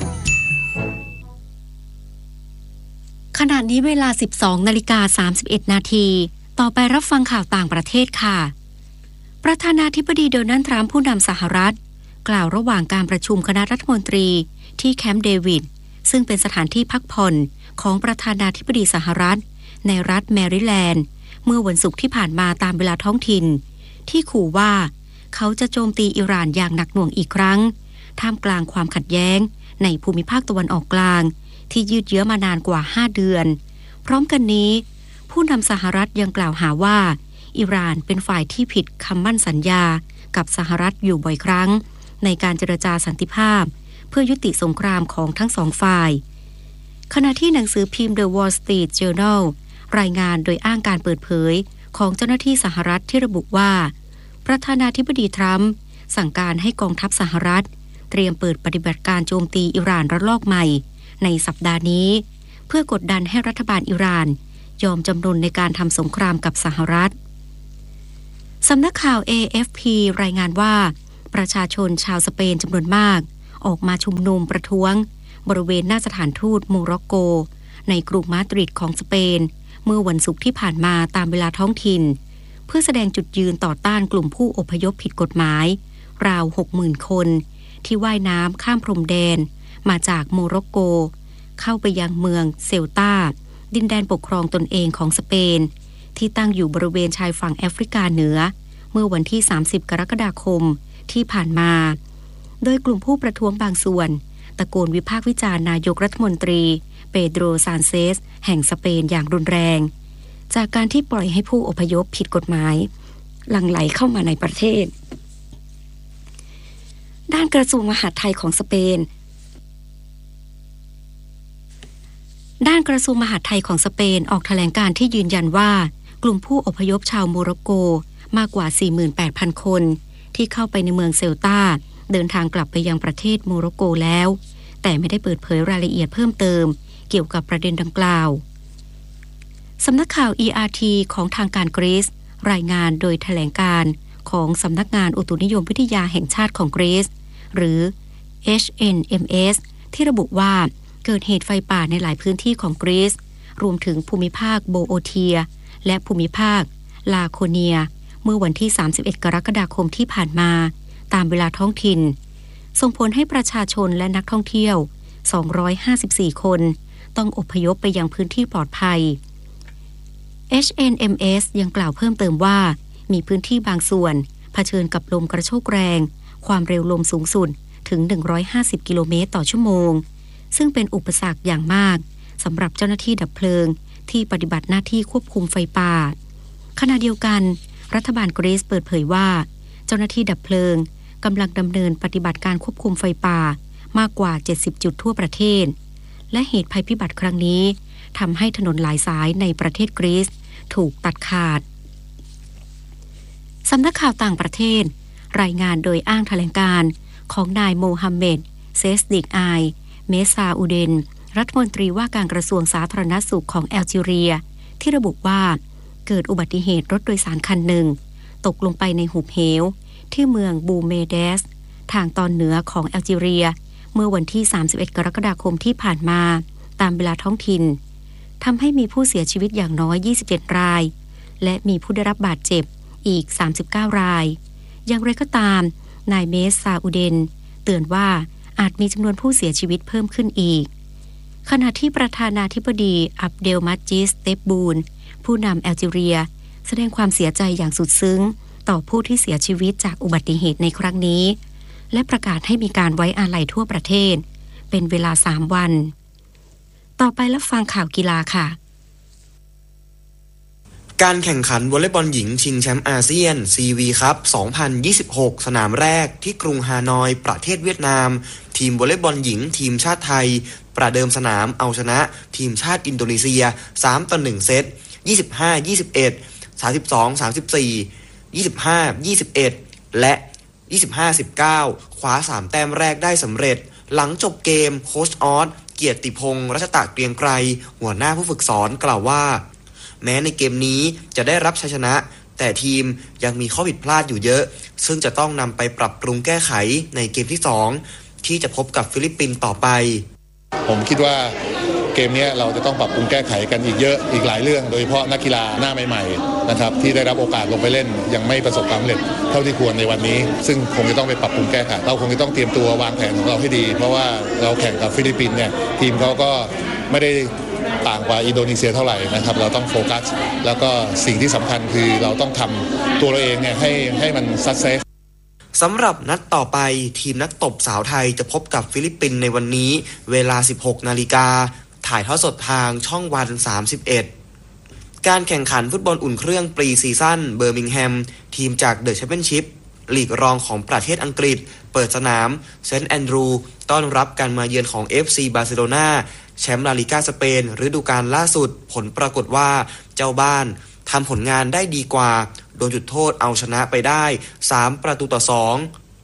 ขณะนี้เวลา สิบสองนาฬิกาสามสิบเอ็ดนาทีต่อไปรับฟังข่าวต่างประเทศค่ะประธานาธิบดีโดนัลด์ทรัมป์ผู้นำสหรัฐกล่าวระหว่างการประชุมคณะรัฐมนตรีที่แคมป์เดวิดซึ่งเป็นสถานที่พักผ่อนของประธานาธิบดีสหรัฐในรัฐแมริแลนด์เมื่อวันศุกร์ที่ผ่านมาตามเวลาท้องถิ่นที่ขู่ว่าเขาจะโจมตีอิหร่านอย่างหนักหน่วงอีกครั้งท่ามกลางความขัดแย้งในภูมิภาคตะวันออกกลางที่ยืดเยื้อมานานกว่าห้าเดือนพร้อมกันนี้ผู้นำสหรัฐยังกล่าวหาว่าอิหร่านเป็นฝ่ายที่ผิดคำมั่นสัญญากับสหรัฐอยู่บ่อยครั้งในการเจรจาสันติภาพเพื่อยุติสงครามของทั้งสองฝ่ายขณะที่หนังสือพิมพ์ The Wall Street Journal รายงานโดยอ้างการเปิดเผยของเจ้าหน้าที่สหรัฐที่ระบุว่าประธานาธิบดีทรัมป์สั่งการให้กองทัพสหรัฐเตรียมเปิดปฏิบัติการโจมตีอิหร่านระลอกใหม่ในสัปดาห์นี้เพื่อกดดันให้รัฐบาลอิหร่านยอมจำนนในการทำสงครามกับสหรัฐสำนักข่าว เอ เอฟ พี รายงานว่าประชาชนชาวสเปนจำนวนมากออกมาชุมนุมประท้วงบริเวณหน้าสถานทูตโมร็อกโกในกรุงมาดริดของสเปนเมื่อวันศุกร์ที่ผ่านมาตามเวลาท้องถิ่นเพื่อแสดงจุดยืนต่อต้านกลุ่มผู้อพยพผิดกฎหมายราว หกหมื่น คนที่ว่ายน้ำข้ามพรมแดนมาจากโมร็อกโกเข้าไปยังเมืองเซลตาดินแดนปกครองตนเองของสเปนที่ตั้งอยู่บริเวณชายฝั่งแอฟริกาเหนือเมื่อวันที่สามสิบกรกฎาคมที่ผ่านมาโดยกลุ่มผู้ประท้วงบางส่วนตะโกนวิพากษ์วิจารณ์นายกรัฐมนตรีเปโดรซานเซสแห่งสเปนอย่างรุนแรงจากการที่ปล่อยให้ผู้อพยพผิดกฎหมายหลั่งไหลเข้ามาในประเทศด้านกระทรวงมหาดไทยของสเปนด้านกระทรวงมหาดไทยของสเปนออกแถลงการที่ยืนยันว่ากลุ่มผู้อพยพชาวโมร็อกโกมากกว่า สี่หมื่นแปดพัน คนที่เข้าไปในเมืองเซลตาเดินทางกลับไปยังประเทศโมร็อกโกแล้วแต่ไม่ได้เปิดเผยรายละเอียดเพิ่มเติมเกี่ยวกับประเด็นดังกล่าวสำนักข่าว อี อาร์ ที ของทางการกรีซรายงานโดยแถลงการของสำนักงานอุตุนิยมวิทยาแห่งชาติของกรีซหรือ เอช เอ็น เอ็ม เอส ที่ระบุว่าเกิดเหตุไฟป่าในหลายพื้นที่ของกรีซรวมถึงภูมิภาคโบโอเทียและภูมิภาคลาโคเนียเมื่อวันที่สามสิบเอ็ดกรกฎาคมที่ผ่านมาตามเวลาท้องถิ่นส่งผลให้ประชาชนและนักท่องเที่ยวสองร้อยห้าสิบสี่คนต้องอพยพไปยังพื้นที่ปลอดภัย เอช เอ็น เอ็ม เอส ยังกล่าวเพิ่มเติมว่ามีพื้นที่บางส่วนเผชิญกับลมกระโชกแรงความเร็วลมสูงสุดถึงหนึ่งร้อยห้าสิบกิโลเมตรต่อชั่วโมงซึ่งเป็นอุปสรรคอย่างมากสำหรับเจ้าหน้าที่ดับเพลิงที่ปฏิบัติหน้าที่ควบคุมไฟป่าขณะเดียวกันรัฐบาลกรีซเปิดเผยว่าเจ้าหน้าที่ดับเพลิงกำลังดำเนินปฏิบัติการควบคุมไฟป่ามากกว่าเจ็ดสิบจุดทั่วประเทศและเหตุภัยพิบัติครั้งนี้ทำให้ถนนหลายสายในประเทศกรีซถูกตัดขาดสำนักข่าวต่างประเทศรายงานโดยอ้างแถลงการของนายโมฮัมเหม็ดเซสดิกไอเมซาอูเดนรัฐมนตรีว่าการกระทรวงสาธารณสุขของแอลจีเรียที่ระบุว่าเกิดอุบัติเหตุรถโดยสารคันหนึ่งตกลงไปในหุบเหวที่เมืองบูเมเดสทางตอนเหนือของแอลจีเรียเมื่อวันที่สามสิบเอ็ดกรกฎาคมที่ผ่านมาตามเวลาท้องถิ่นทำให้มีผู้เสียชีวิตอย่างน้อยยี่สิบเจ็ดรายและมีผู้ได้รับบาดเจ็บอีกสามสิบเก้ารายอย่างไรก็ตามนายเมสซาอูเดนเตือนว่าอาจมีจำนวนผู้เสียชีวิตเพิ่มขึ้นอีกขณะที่ประธานาธิบดีอับเดลมัดจิสเตบบูนผู้นำแอลจีเรียแสดงความเสียใจอย่างสุดซึ้งต่อผู้ที่เสียชีวิตจากอุบัติเหตุในครั้งนี้และประกาศให้มีการไว้อาลัยทั่วประเทศเป็นเวลาสามวันต่อไปรับฟังข่าวกีฬาค่ะการแข่งขันวอลเลย์บอลหญิงชิงแชมป์อาเซียน ซี วี คัพ สองพันยี่สิบหก สนามแรกที่กรุงฮานอยประเทศเวียดนามทีมวอลเลย์บอลหญิงทีมชาติไทยประเดิมสนามเอาชนะทีมชาติอินโดนีเซียสามต่อหนึ่งเซตยี่สิบห้า ยี่สิบเอ็ด สามสิบสอง สามสิบสี่ ยี่สิบห้า ยี่สิบเอ็ดและยี่สิบห้า สิบเก้าคว้าสามแต้มแรกได้สำเร็จหลังจบเกมโค้ชออสเกียรติพงษ์รัชตะเกรียงไกรหัวหน้าผู้ฝึกสอนกล่าวว่าแม้ในเกมนี้จะได้รับชัยชนะแต่ทีมยังมีข้อผิดพลาดอยู่เยอะซึ่งจะต้องนำไปปรับปรุงแก้ไขในเกมที่สองที่จะพบกับฟิลิปปินส์ต่อไปผมคิดว่าเกมนี้เราจะต้องปรับปรุงแก้ไขกันอีกเยอะอีกหลายเรื่องโดยเฉพาะนักกีฬาหน้าใหม่ๆนะครับที่ได้รับโอกาสลงไปเล่นยังไม่ประสบความสำเร็จเท่าที่ควรในวันนี้ซึ่งคงจะต้องไปปรับปรุงแก้ไขเราคงจะต้องเตรียมตัววางแผนของเราให้ดีเพราะว่าเราแข่งกับฟิลิปปินส์เนี่ยทีมเขาก็ไม่ได้ต่างกว่าอินโดนีเซียเท่าไหร่นะครับเราต้องโฟกัสแล้วก็สิ่งที่สำคัญคือเราต้องทำตัวเราเองเนี่ยให้ให้มันซักเซสสำหรับนัดต่อไปทีมนักตบสาวไทยจะพบกับฟิลิปปินส์ในวันนี้เวลา สิบหกนาฬิกาถ่ายทอดสดทางช่องวันสามสิบเอ็ดการแข่งขันฟุตบอลอุ่นเครื่องปรีซีซั่นเบอร์มิงแฮมทีมจากเดอะแชมเปี้ยนชิพลีกรองของประเทศอังกฤษเปิดสนามเซนต์แอนดรูต้อนรับการมาเยือนของ เอฟ ซี บาร์เซโลนาแชมป์ลาลิก้าสเปนฤดูกาลล่าสุดผลปรากฏว่าเจ้าบ้านทำผลงานได้ดีกว่าโดนจุดโทษเอาชนะไปได้สามประตูต่อสอง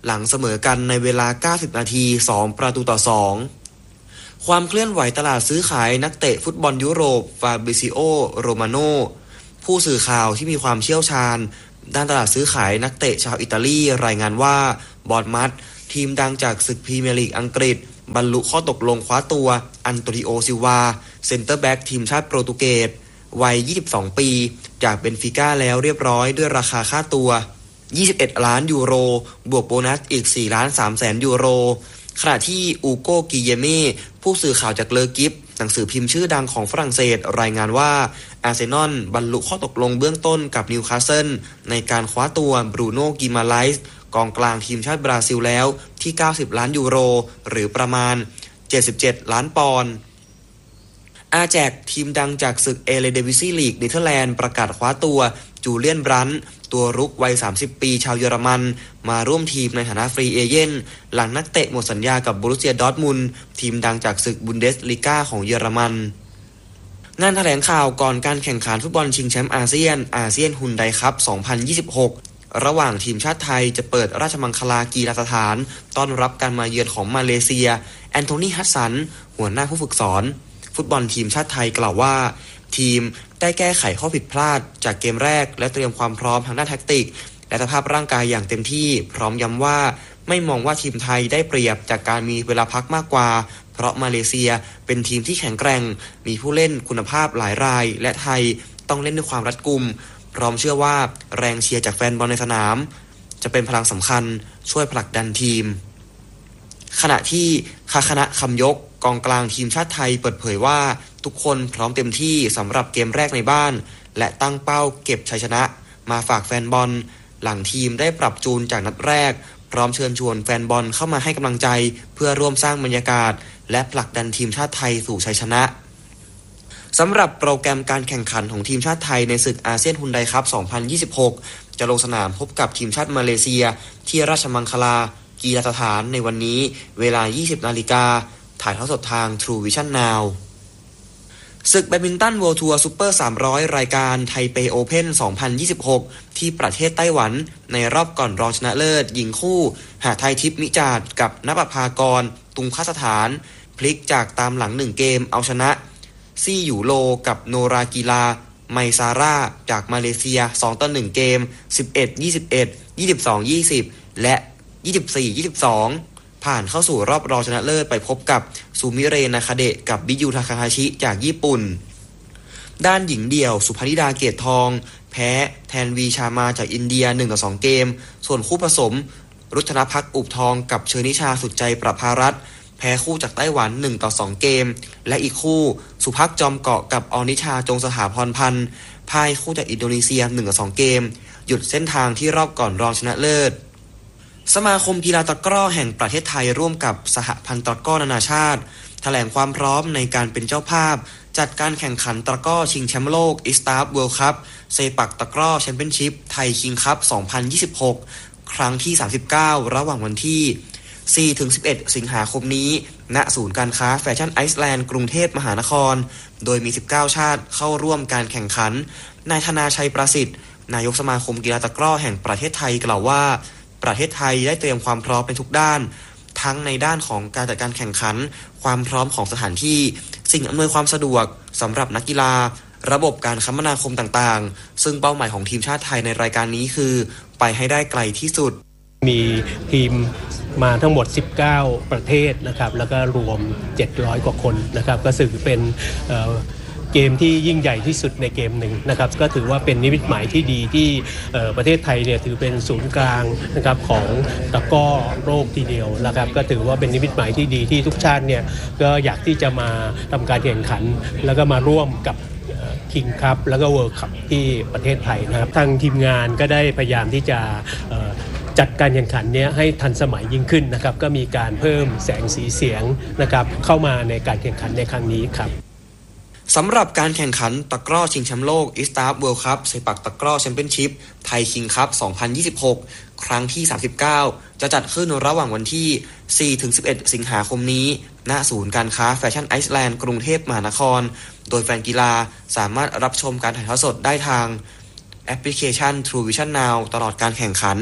หลังเสมอกันในเวลาเก้าสิบนาทีสองประตูต่อสองความเคลื่อนไหวตลาดซื้อขายนักเตะฟุตบอลยุโรปฟาบริซิโอโรมาโนผู้สื่อข่าวที่มีความเชี่ยวชาญด้านตลาดซื้อขายนักเตะชาวอิตาลีรายงานว่าบอร์นมัธทีมดังจากศึกพรีเมียร์ลีกอังกฤษบรรลุข้อตกลงคว้าตัวอันโตนิโอซิลวาเซ็นเตอร์แบ็กทีมชาติโปรตุเกสวัยยี่สิบสองปีจากเบนฟิก้าแล้วเรียบร้อยด้วยราคาค่าตัวยี่สิบเอ็ดล้านยูโรบวกโบนัสอีกสี่ล้านสามแสนยูโรขณะที่อูโกกิเยเม่ผู้สื่อข่าวจากเลอกิฟหนังสือพิมพ์ชื่อดังของฝรั่งเศสรายงานว่าอาร์เซนอลบรรลุข้อตกลงเบื้องต้นกับนิวคาสเซิลในการคว้าตัวบรูโน่กิมาไลส์กองกลางทีมชาติบราซิลแล้วที่เก้าสิบล้านยูโรหรือประมาณเจ็ดสิบเจ็ดล้านปอนด์อาแจกทีมดังจากศึกเอเลเดวิซีลีกเนเธอร์แลนด์ประกาศคว้าตัวจูเลียนบรันท์ตัวรุกวัยสามสิบปีชาวเยอรมันมาร่วมทีมในฐานะฟรีเอเจนต์หลังนักเตะหมดสัญญากับโบรุสเซียดอร์ทมุนด์ทีมดังจากศึกบุนเดสลีกาของเยอรมันงานแถลงข่าวก่อนการแข่งขันฟุตบอลชิงแชมป์อาเซียนอาเซียนฮุนไดคัพสองพันยี่สิบหกระหว่างทีมชาติไทยจะเปิดราชมังคลากีฬาสถานต้อนรับการมาเยือนของมาเลเซียแอนโทนีฮัสสันหัวหน้าผู้ฝึกสอนฟุตบอลทีมชาติไทยกล่าวว่าทีมได้แก้ไขข้อผิดพลาดจากเกมแรกและเตรียมความพร้อมทางด้านแท็กติกและสภาพร่างกายอย่างเต็มที่พร้อมย้ำว่าไม่มองว่าทีมไทยได้เปรียบจากการมีเวลาพักมากกว่าเพราะมาเลเซียเป็นทีมที่แข็งแกร่งมีผู้เล่นคุณภาพหลายรายและไทยต้องเล่นด้วยความรัดกุมพร้อมเชื่อว่าแรงเชียร์จากแฟนบอลในสนามจะเป็นพลังสำคัญช่วยผลักดันทีมขณะที่คาคณะคำยกกองกลางทีมชาติไทยเปิดเผยว่าทุกคนพร้อมเต็มที่สำหรับเกมแรกในบ้านและตั้งเป้าเก็บชัยชนะมาฝากแฟนบอลหลังทีมได้ปรับจูนจากนัดแรกพร้อมเชิญชวนแฟนบอลเข้ามาให้กำลังใจเพื่อร่วมสร้างบรรยากาศและผลักดันทีมชาติไทยสู่ชัยชนะสำหรับโปรแกรมการแข่งขันของทีมชาติไทยในศึกอาเซียนฮุนไดคัพสองพันยี่สิบหกจะลงสนามพบกับทีมชาติมาเลเซียที่ราชมังคลากีฬาสถานในวันนี้เวลา ยี่สิบนาฬิกาถ่ายทอดสดทาง True Vision Now ศึกแบดมินตัน World Tour Super สามร้อยรายการไทเปโอเพ่นสองพันยี่สิบหกที่ประเทศไต้หวันในรอบก่อนรองชนะเลิศหญิงคู่หาไทยทิพย์มิจาดกับณปภากรตุงคสถานพลิกจากตามหลังหนึ่งเกมเอาชนะซี่หยูโลกับโนรากีฬาไมซาร่าจากมาเลเซียสองต่อหนึ่งเกมสิบเอ็ด ยี่สิบเอ็ด ยี่สิบสอง ยี่สิบและยี่สิบสี่ ยี่สิบสองผ่านเข้าสู่รอบรองชนะเลิศไปพบกับซูมิเรนาคาเดะกับบิยูทาคาฮาชิจากญี่ปุ่นด้านหญิงเดี่ยวสุภนิดาเกตทองแพ้แทนวีชามาจากอินเดียหนึ่งต่อสองเกมส่วนคู่ผสมรุธนภักอุบทองกับเชอนิชาสุดใจประภารัตน์แพ้คู่จากไต้หวันหนึ่งต่อสองเกมและอีกคู่สุภักจอมเกาะกับอนิชาจงสถาพรพันธ์พ่ายคู่จากอินโดนีเซียหนึ่งต่อสองเกมหยุดเส้นทางที่รอบก่อนรองชนะเลิศสมาคมกีฬาตะกร้อแห่งประเทศไทยร่วมกับสหพันธ์ตะกร้อนานาชาติแถลงความพร้อมในการเป็นเจ้าภาพจัดการแข่งขันตะกร้อชิงแชมป์โลกอิสตาฟเวิลด์คัพเซปักตะกร้อแชมเปี้ยนชิพไทยคิงคัพสองพันยี่สิบหกครั้งที่สามสิบเก้าระหว่างวันที่สี่ถึงสิบเอ็ดสิงหาคมนี้ณศูนย์การค้าแฟชั่นไอซ์แลนด์กรุงเทพมหานครโดยมีสิบเก้าชาติเข้าร่วมการแข่งขันนายธนาชัยประสิทธิ์นายกสมาคมกีฬาตะกร้อแห่งประเทศไทยกล่าวว่าประเทศไทยได้เตรียมความพร้อมในทุกด้านทั้งในด้านของการจัดการแข่งขันความพร้อมของสถานที่สิ่งอำนวยความสะดวกสำหรับนักกีฬาระบบการคมนาคมต่างๆซึ่งเป้าหมายของทีมชาติไทยในรายการนี้คือไปให้ได้ไกลที่สุดมีทีมมาทั้งหมดสิบเก้าประเทศนะครับแล้วก็รวมเจ็ดร้อยกว่าคนนะครับก็ถือเป็นเกมที่ยิ่งใหญ่ที่สุดในเกมหนึ่งนะครับก็ถือว่าเป็นนิมิตหมายที่ดีที่ประเทศไทยเนี่ยถือเป็นศูนย์กลางนะครับของตะกร้อโลกทีเดียวนะครับก็ถือว่าเป็นนิมิตหมายที่ดีที่ทุกชาติเนี่ยก็อยากที่จะมาทำการแข่งขันแล้วก็มาร่วมกับคิงคัพแล้วก็เวิลด์คัพที่ประเทศไทยนะครับทางทีมงานก็ได้พยายามที่จะจัดการแข่งขันนี้ให้ทันสมัยยิ่งขึ้นนะครับก็มีการเพิ่มแสงสีเสียงนะครับเข้ามาในการแข่งขันในครั้งนี้ครับสำหรับการแข่งขันตะกร้อชิงแชมป์โลกอิสตาฟเวิลด์คัพเซปักตะกร้อแชมเปี้ยนชิพไทยคิงคัพสองพันยี่สิบหกครั้งที่สามสิบเก้าจะจัดขึ้นระหว่างวันที่สี่ถึงสิบเอ็ดสิงหาคมนี้ณศูนย์การค้าแฟชั่นไอซ์แลนด์กรุงเทพมหานครโดยแฟนกีฬาสามารถรับชมการถ่ายทอดสดได้ทางแอปพลิเคชัน True Vision Now ตลอดการแข่งขัน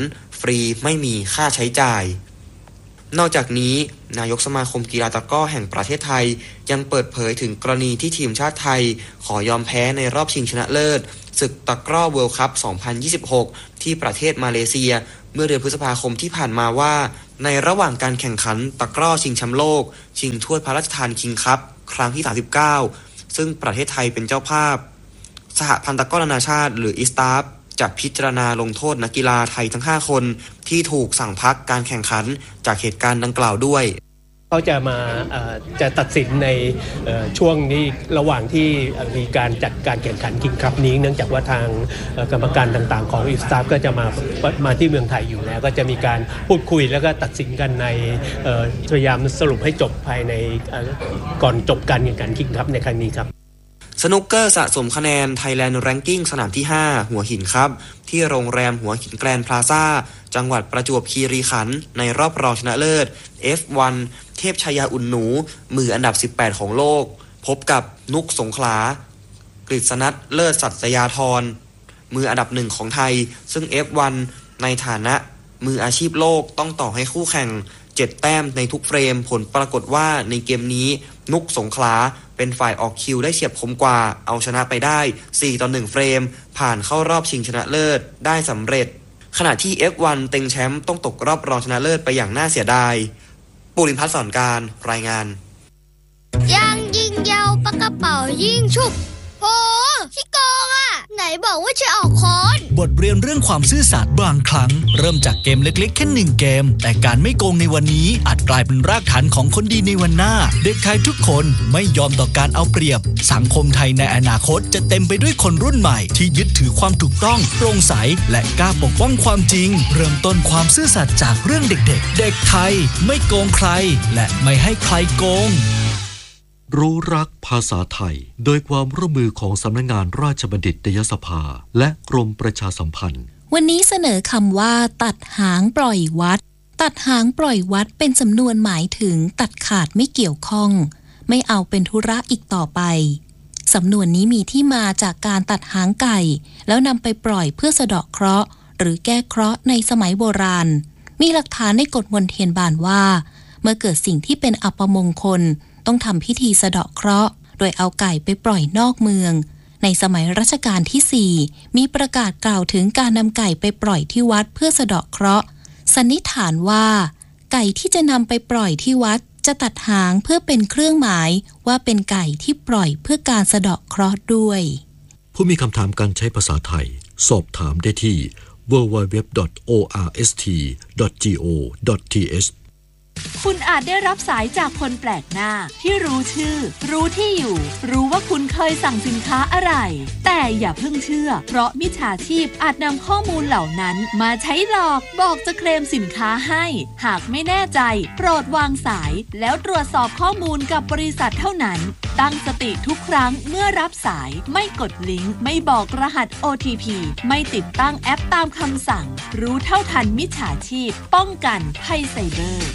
ฟรีไม่มีค่าใช้จ่ายนอกจากนี้นายกสมาคมกีฬาตะกร้อแห่งประเทศไทยยังเปิดเผยถึงกรณีที่ทีมชาติไทยขอยอมแพ้ในรอบชิงชนะเลิศศึกตะกร้อเวิลด์คัพ สองพันยี่สิบหก ที่ประเทศมาเลเซียเมื่อเดือนพฤษภาคมที่ผ่านมาว่าในระหว่างการแข่งขันตะกร้อชิงแชมป์โลกชิงถ้วยพระราชทานคิงคัพครั้งที่สามสิบเก้าซึ่งประเทศไทยเป็นเจ้าภาพสหพันธ์ตะกร้อนานาชาติหรืออิสตาฟจะพิจารณาลงโทษนักกีฬาไทยทั้งห้าคนที่ถูกสั่งพักการแข่งขันจากเหตุการณ์ดังกล่าวด้วยเขาจะมาจะตัดสินในช่วงนี้ระหว่างที่มีการจัดการแข่งขันคิงคัพนี้เนื่องจากว่าทางกรรมการต่างๆของอิสตาฟก็จะมามาที่เมืองไทยอยู่แล้วก็จะมีการพูดคุยแล้วก็ตัดสินกันในพยายามสรุปให้จบภายในก่อนจบการแข่งขันคิงคัพในครั้งนี้ครับสนุกเกอร์สะสมคะแนน Thailand Ranking สนามที่ห้าหัวหินครับที่โรงแรมหัวหินแกรนด์พลาซ่าจังหวัดประจวบคีรีขันธ์ในรอบรองชนะเลิศ เอฟ วัน เทพชยาอุ่นหนูมืออันดับสิบแปดของโลกพบกับนุกสงขลากฤษณัทเลิศสัตยาธรมืออันดับหนึ่งของไทยซึ่ง เอฟ วัน ในฐานะมืออาชีพโลกต้องต่อให้คู่แข่งเจ็ดแต้มในทุกเฟรมผลปรากฏว่าในเกมนี้นุกสงขลาเป็นฝ่ายออกคิวได้เฉียบคมกว่าเอาชนะไปได้สี่ต่อหนึ่งเฟรมผ่านเข้ารอบชิงชนะเลิศได้สำเร็จขณะที่ เอฟ วัน เต็งแชมป์ต้องตกรอบรองชนะเลิศไปอย่างน่าเสียดายปุรินทร์พัฒน์สอนการรายงานยังยิงยาวปากกระเป๋ายิงฉุบโหขี้โกงอ่ะไหนบอกว่าจะออกค้อนบทเรียนเรื่องความซื่อสัตย์บางครั้งเริ่มจากเกมเล็กๆแค่หนึ่งเกมแต่การไม่โกงในวันนี้อาจกลายเป็นรากฐานของคนดีในวันหน้าเด็กไทยทุกคนไม่ยอมต่อการเอาเปรียบสังคมไทยในอนาคตจะเต็มไปด้วยคนรุ่นใหม่ที่ยึดถือความถูกต้องโปร่งใสและกล้าปกป้องความจริงเริ่มต้นความซื่อสัตย์จากเรื่องเด็กๆเด็กไทยไม่โกงใครและไม่ให้ใครโกงรู้รักภาษาไทยโดยความร่วมมือของสำนักงานราชบัณฑิตยสภาและกรมประชาสัมพันธ์วันนี้เสนอคำว่าตัดหางปล่อยวัดตัดหางปล่อยวัดเป็นสำนวนหมายถึงตัดขาดไม่เกี่ยวข้องไม่เอาเป็นธุระอีกต่อไปสำนวนนี้มีที่มาจากการตัดหางไก่แล้วนำไปปล่อยเพื่อสะเดาะเคราะห์หรือแก้เคราะห์ในสมัยโบราณมีหลักฐานในกฎมนเทียนบานว่าเมื่อเกิดสิ่งที่เป็นอัปมงคลต้องทำพิธีสะเดาะเคราะห์โดยเอาไก่ไปปล่อยนอกเมืองในสมัยรัชกาลที่สี่มีประกาศกล่าวถึงการนำไก่ไปปล่อยที่วัดเพื่อสะเดาะเคราะห์สันนิษฐานว่าไก่ที่จะนำไปปล่อยที่วัดจะตัดหางเพื่อเป็นเครื่องหมายว่าเป็นไก่ที่ปล่อยเพื่อการสะเดาะเคราะห์ด้วยผู้มีคำถามการใช้ภาษาไทยสอบถามได้ที่ ดับเบิลยู ดับเบิลยู ดับเบิลยู ดอท โอ อาร์ เอส ที ดอท จี โอ ดอท ที เอชคุณอาจได้รับสายจากคนแปลกหน้าที่รู้ชื่อรู้ที่อยู่รู้ว่าคุณเคยสั่งสินค้าอะไรแต่อย่าเพิ่งเชื่อเพราะมิจฉาชีพอาจนำข้อมูลเหล่านั้นมาใช้หลอกบอกจะเคลมสินค้าให้หากไม่แน่ใจโปรดวางสายแล้วตรวจสอบข้อมูลกับบริษัทเท่านั้นตั้งสติทุกครั้งเมื่อรับสายไม่กดลิงก์ไม่บอกรหัส โอ ที พี ไม่ติดตั้งแอปตามคำสั่งรู้เท่าทันมิจฉาชีพป้องกันภัยไซเบอร์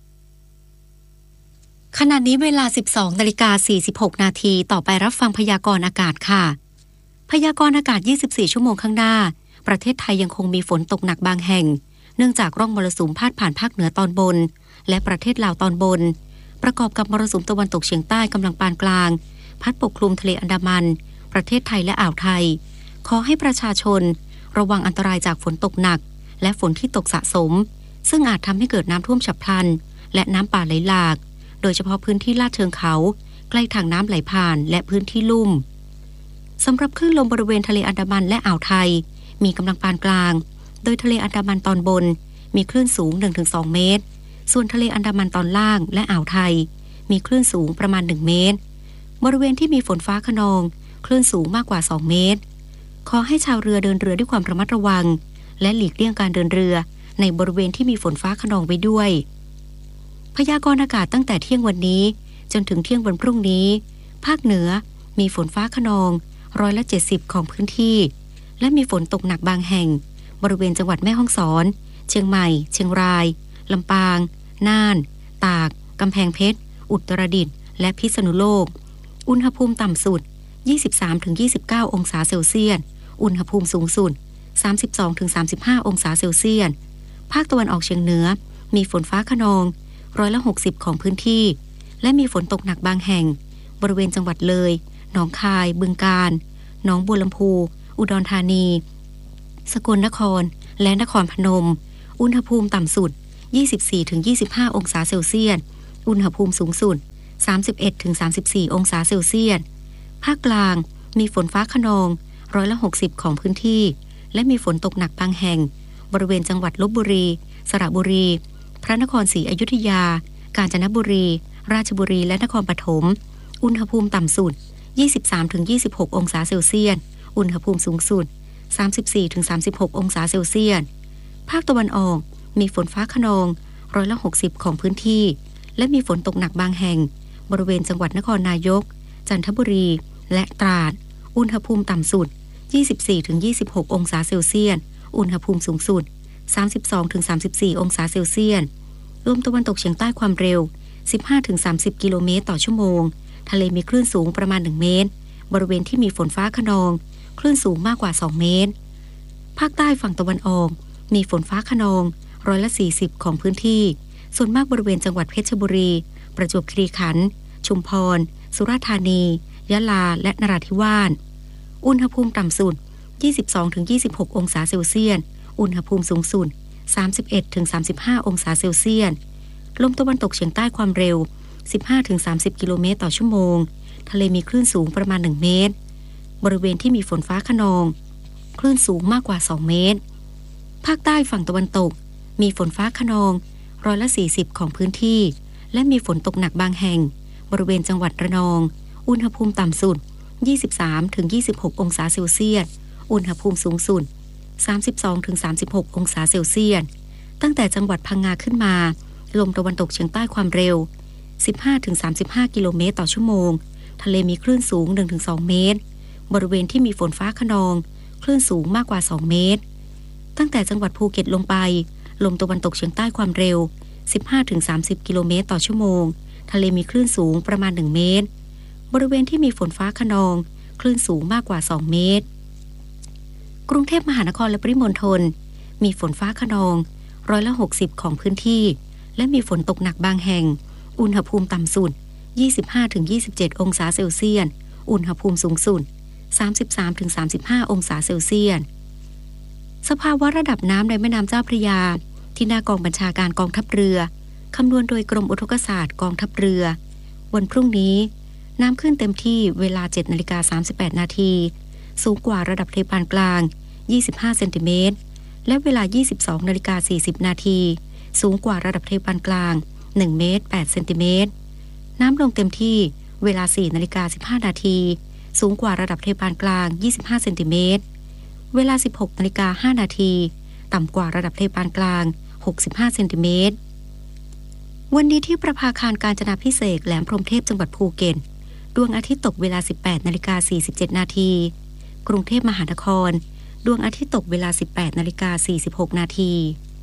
ขณะนี้เวลา สิบสองนาฬิกาสี่สิบหกนาทีต่อไปรับฟังพยากรณ์อากาศค่ะพยากรณ์อากาศยี่สิบสี่ชั่วโมงข้างหน้าประเทศไทยยังคงมีฝนตกหนักบางแห่งเนื่องจากร่องมรสุมพาดผ่านภาคเหนือตอนบนและประเทศลาวตอนบนประกอบกับมรสุมตะวันตกเฉียงใต้กำลังปานกลางพัดปกคลุมทะเลอันดามันประเทศไทยและอ่าวไทยขอให้ประชาชนระวังอันตรายจากฝนตกหนักและฝนที่ตกสะสมซึ่งอาจทำให้เกิดน้ำท่วมฉับพลันและน้ำป่าไหลหลากโดยเฉพาะพื้นที่ลาดเชิงเขาใกล้ทางน้ำไหลผ่านและพื้นที่ลุ่มสำหรับคลื่นลมบริเวณทะเลอันดามันและอ่าวไทยมีกำลังปานกลางโดยทะเลอันดามันตอนบนมีคลื่นสูง หนึ่งถึงสอง เมตรส่วนทะเลอันดามันตอนล่างและอ่าวไทยมีคลื่นสูงประมาณหนึ่งเมตรบริเวณที่มีฝนฟ้าคะนองคลื่นสูงมากกว่าสองเมตรขอให้ชาวเรือเดินเรือด้วยความระมัดระวังและหลีกเลี่ยงการเดินเรือในบริเวณที่มีฝนฟ้าคะนองไว้ด้วยพยากรณ์อากาศตั้งแต่เที่ยงวันนี้จนถึงเที่ยงวันพรุ่งนี้ภาคเหนือมีฝนฟ้าคะนองร้อยละเจ็ดสิบของพื้นที่และมีฝนตกหนักบางแห่งบริเวณจังหวัดแม่ฮ่องสอนเชียงใหม่เชียงรายลำปางน่านตากกำแพงเพชรอุตรดิตถ์และพิษณุโลกอุณหภูมิต่ำสุด ยี่สิบสามถึงยี่สิบเก้า องศาเซลเซียสอุณหภูมิสูงสุด สามสิบสองถึงสามสิบห้า องศาเซลเซียสภาคตะวันออกเฉียงเหนือมีฝนฟ้าคะนองร้อยละหกสิบของพื้นที่และมีฝนตกหนักบางแห่งบริเวณจังหวัดเลยหนองคายบึงกาฬหนองบัวลำพูอุดรธานีสกลนครและนครพนมอุณหภูมิต่ำสุด ยี่สิบสี่ถึงยี่สิบห้า องศาเซลเซียสอุณหภูมิสูงสุด สามสิบเอ็ดถึงสามสิบสี่ องศาเซลเซียสภาคกลางมีฝนฟ้าคะนองร้อยละหกสิบของพื้นที่และมีฝนตกหนักบางแห่งบริเวณจังหวัดลพบุรีสระบุรีพระนครศรีอยุธยากาญจนบุรีราชบุรีและนครปฐมอุณหภูมิต่ำสุด ยี่สิบสามถึงยี่สิบหก องศาเซลเซียสอุณหภูมิสูงสุด สามสิบสี่ถึงสามสิบหก องศาเซลเซียสภาคตะวันออกมีฝนฟ้าคะนองร้อยละหกสิบของพื้นที่และมีฝนตกหนักบางแห่งบริเวณจังหวัดนครนายกจันทบุรีและตราดอุณหภูมิต่ำสุด ยี่สิบสี่ถึงยี่สิบหก องศาเซลเซียสอุณหภูมิสูงสุด สามสิบสองถึงสามสิบสี่ องศาเซลเซียสลมตะวันตกเฉียงใต้ความเร็ว สิบห้าถึงสามสิบ กิโลเมตรต่อชั่วโมงทะเลมีคลื่นสูงประมาณหนึ่งเมตรบริเวณที่มีฝนฟ้าคะนองคลื่นสูงมากกว่าสองเมตรภาคใต้ฝั่งตะวันออกมีฝนฟ้าคะนองร้อยละสี่สิบของพื้นที่ส่วนมากบริเวณจังหวัดเพชรบุรีประจวบคีรีขันธ์ชุมพรสุราษฎร์ธานียะลาและนราธิวาสอุณหภูมิต่ำสุด ยี่สิบสองถึงยี่สิบหก องศาเซลเซียสอุณหภูมิสูงสุด สามสิบเอ็ดถึงสามสิบห้า องศาเซลเซียสลมตะวันตกเฉียงใต้ความเร็ว สิบห้าถึงสามสิบ กิโลเมตรต่อชั่วโมงทะเลมีคลื่นสูงประมาณหนึ่งเมตรบริเวณที่มีฝนฟ้าคะนองคลื่นสูงมากกว่าสองเมตรภาคใต้ฝั่งตะวันตกมีฝนฟ้าคะนองร้อยละสี่สิบของพื้นที่และมีฝนตกหนักบางแห่งบริเวณจังหวัดระนองอุณหภูมิต่ำสุด ยี่สิบสามถึงยี่สิบหก องศาเซลเซียสอุณหภูมิสูงสุด สามสิบสองถึงสามสิบหก องศาเซลเซียสตั้งแต่จังหวัดพังงาขึ้นมาลมตะวันตกเฉียงใต้ความเร็ว สิบห้าถึงสามสิบห้า กิโลเมตรต่อชั่วโมงทะเลมีคลื่นสูง หนึ่งถึงสอง เมตรบริเวณที่มีฝนฟ้าคะนองคลื่นสูงมากกว่าสองเมตรตั้งแต่จังหวัดภูเก็ตลงไปลมตะวันตกเฉียงใต้ความเร็ว สิบห้าถึงสามสิบ กิโลเมตรต่อชั่วโมงทะเลมีคลื่นสูงประมาณหนึ่งเมตรบริเวณที่มีฝนฟ้าคะนองคลื่นสูงมากกว่าสองเมตรกรุงเทพมหานครและปริมณฑลมีฝนฟ้าคะนองร้อยละหกสิบของพื้นที่และมีฝนตกหนักบางแห่งอุณหภูมิต่ำสุด ยี่สิบห้าถึงยี่สิบเจ็ด องศาเซลเซียสอุณหภูมิสูงสุด สามสิบสามถึงสามสิบห้า องศาเซลเซียสสภาวะระดับน้ำในแม่น้ำเจ้าพระยาที่หน้ากองบัญชาการกองทัพเรือคำนวณโดยกรมอุทกศาสตร์กองทัพเรือวันพรุ่งนี้น้ำขึ้นเต็มที่เวลา เจ็ดนาฬิกาสามสิบแปดนาทีสูงกว่าระดับทะเลปานกลางยี่สิบห้าเซนติเมตรและเวลา ยี่สิบสองนาฬิกาสี่สิบนาทีสูงกว่าระดับทะเลปานกลางหนึ่งเมตรแปดเซนติเมตรน้ำลงเต็มที่เวลา สี่นาฬิกาสิบห้านาทีสูงกว่าระดับทะเลปานกลางยี่สิบห้าเซนติเมตรเวลา สิบหกนาฬิกาห้านาทีต่ำกว่าระดับทะเลปานกลางหกสิบห้าเซนติเมตรวันนี้ที่ประภาคารกาญจนาภิเษกแหลมพรหมเทพจังหวัดภูเก็ตดวงอาทิตย์ตกเวลา สิบแปดนาฬิกาสี่สิบเจ็ดนาทีกรุงเทพมหานครดวงอาทิตย์ตกเวลา สิบแปดนาฬิกาสี่สิบหกนาที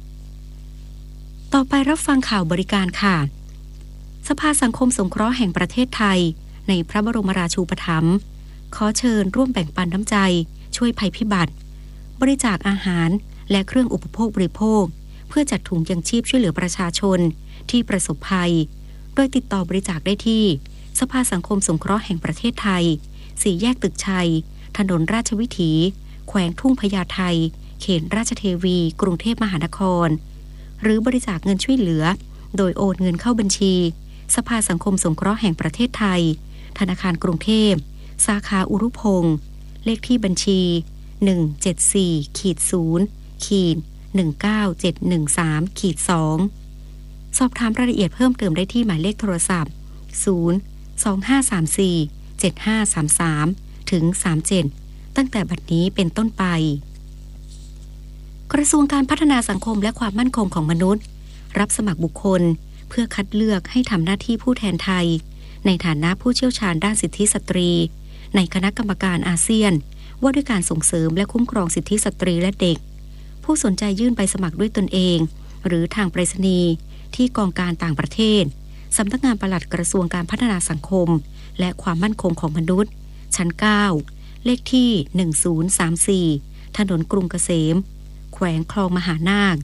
ต่อไปรับฟังข่าวบริการค่ะสภาสังคมสงเคราะห์แห่งประเทศไทยในพระบรมราชูปถัมภ์ขอเชิญร่วมแบ่งปันน้ำใจช่วยภัยพิบัติบริจาคอาหารและเครื่องอุปโภคบริโภคเพื่อจัดถุงยังชีพช่วยเหลือประชาชนที่ประสบภัยโดยติดต่อบริจาคได้ที่สภาสังคมสงเคราะห์แห่งประเทศไทยสี่แยกตึกชัยถนนราชวิถีแขวงทุ่งพญาไทเขตราชเทวีกรุงเทพมหานครหรือบริจาคเงินช่วยเหลือโดยโอนเงินเข้าบัญชีสภาสังคมสงเคราะห์แห่งประเทศไทยธนาคารกรุงเทพสาขาอุรุพงศ์เลขที่บัญชีหนึ่ง เจ็ด สี่ ศูนย์ หนึ่ง เก้า เจ็ด หนึ่ง สาม สองสอบถามรายละเอียดเพิ่มเติมได้ที่หมายเลขโทรศัพท์ศูนย์ สอง ห้า สาม สี่ เจ็ด ห้า สาม สาม ถึง สามเจ็ดตั้งแต่บัดนี้เป็นต้นไปกระทรวงการพัฒนาสังคมและความมั่นคงของมนุษย์รับสมัครบุคคลเพื่อคัดเลือกให้ทำหน้าที่ผู้แทนไทยในฐานะผู้เชี่ยวชาญด้านสิทธิสตรีในคณะกรรมการอาเซียนว่าด้วยการส่งเสริมและคุ้มครองสิทธิสตรีและเด็กผู้สนใจยื่นใบสมัครด้วยตนเองหรือทางไปรษณีย์ที่กองการต่างประเทศสำนักงานปลัดกระทรวงการพัฒนาสังคมและความมั่นคงของมนุษย์ชั้นเก้าเลขที่หนึ่งศูนย์สามสี่ถนนกรุงเกษมแขวงคลองมหานาค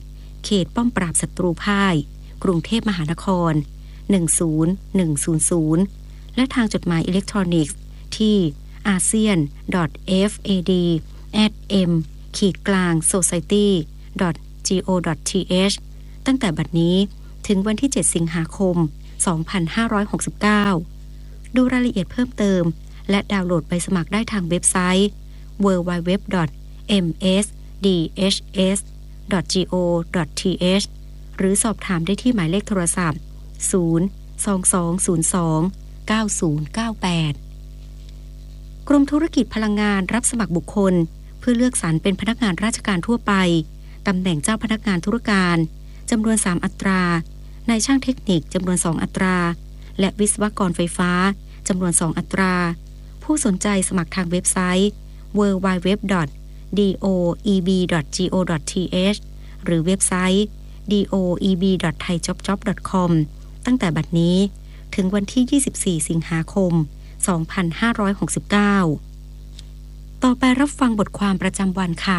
เขตป้อมปราบศัตรูพ่ายกรุงเทพมหานครหนึ่ง ศูนย์ หนึ่ง ศูนย์ ศูนย์และทางจดหมายอิเล็กทรอนิกส์ที่ อาเซียน ดอท เอฟ เอ ดี แอท เอ็ม ขีดกลาง โซไซตี้ ดอท จี โอ ดอท ที เอช ตั้งแต่บัดนี้ถึงวันที่เจ็ดสิงหาคมสองพันห้าร้อยหกสิบเก้าดูรายละเอียดเพิ่มเติมและดาวน์โหลดใบสมัครได้ทางเว็บไซต์ ดับเบิลยู ดับเบิลยู ดับเบิลยู ดอท เอ็ม เอส ดี เอช เอส ดอท จี โอ ดอท ที เอช หรือสอบถามได้ที่หมายเลขโทรศัพท์ ศูนย์ สอง สอง ศูนย์ สอง เก้า ศูนย์ เก้า แปด กรมธุรกิจพลังงานรับสมัครบุคคลเพื่อเลือกสรรเป็นพนักงานราชการทั่วไปตำแหน่งเจ้าพนักงานธุรการจำนวนสามอัตรานายช่างเทคนิคจำนวนสองอัตราและวิศวกรไฟฟ้าจำนวนสองอัตราผู้สนใจสมัครทางเว็บไซต์ ดับเบิลยู ดับเบิลยู ดับเบิลยู ดอท ดี โอ อี บี ดอท จี โอ ดอท ที เอช หรือเว็บไซต์ ดี โอ อี บี ดอท ไทยจ็อบจ็อบ ดอท คอม ตั้งแต่บัดนี้ถึงวันที่ยี่สิบสี่สิงหาคมสองพันห้าร้อยหกสิบเก้าต่อไปรับฟังบทความประจำวันค่ะ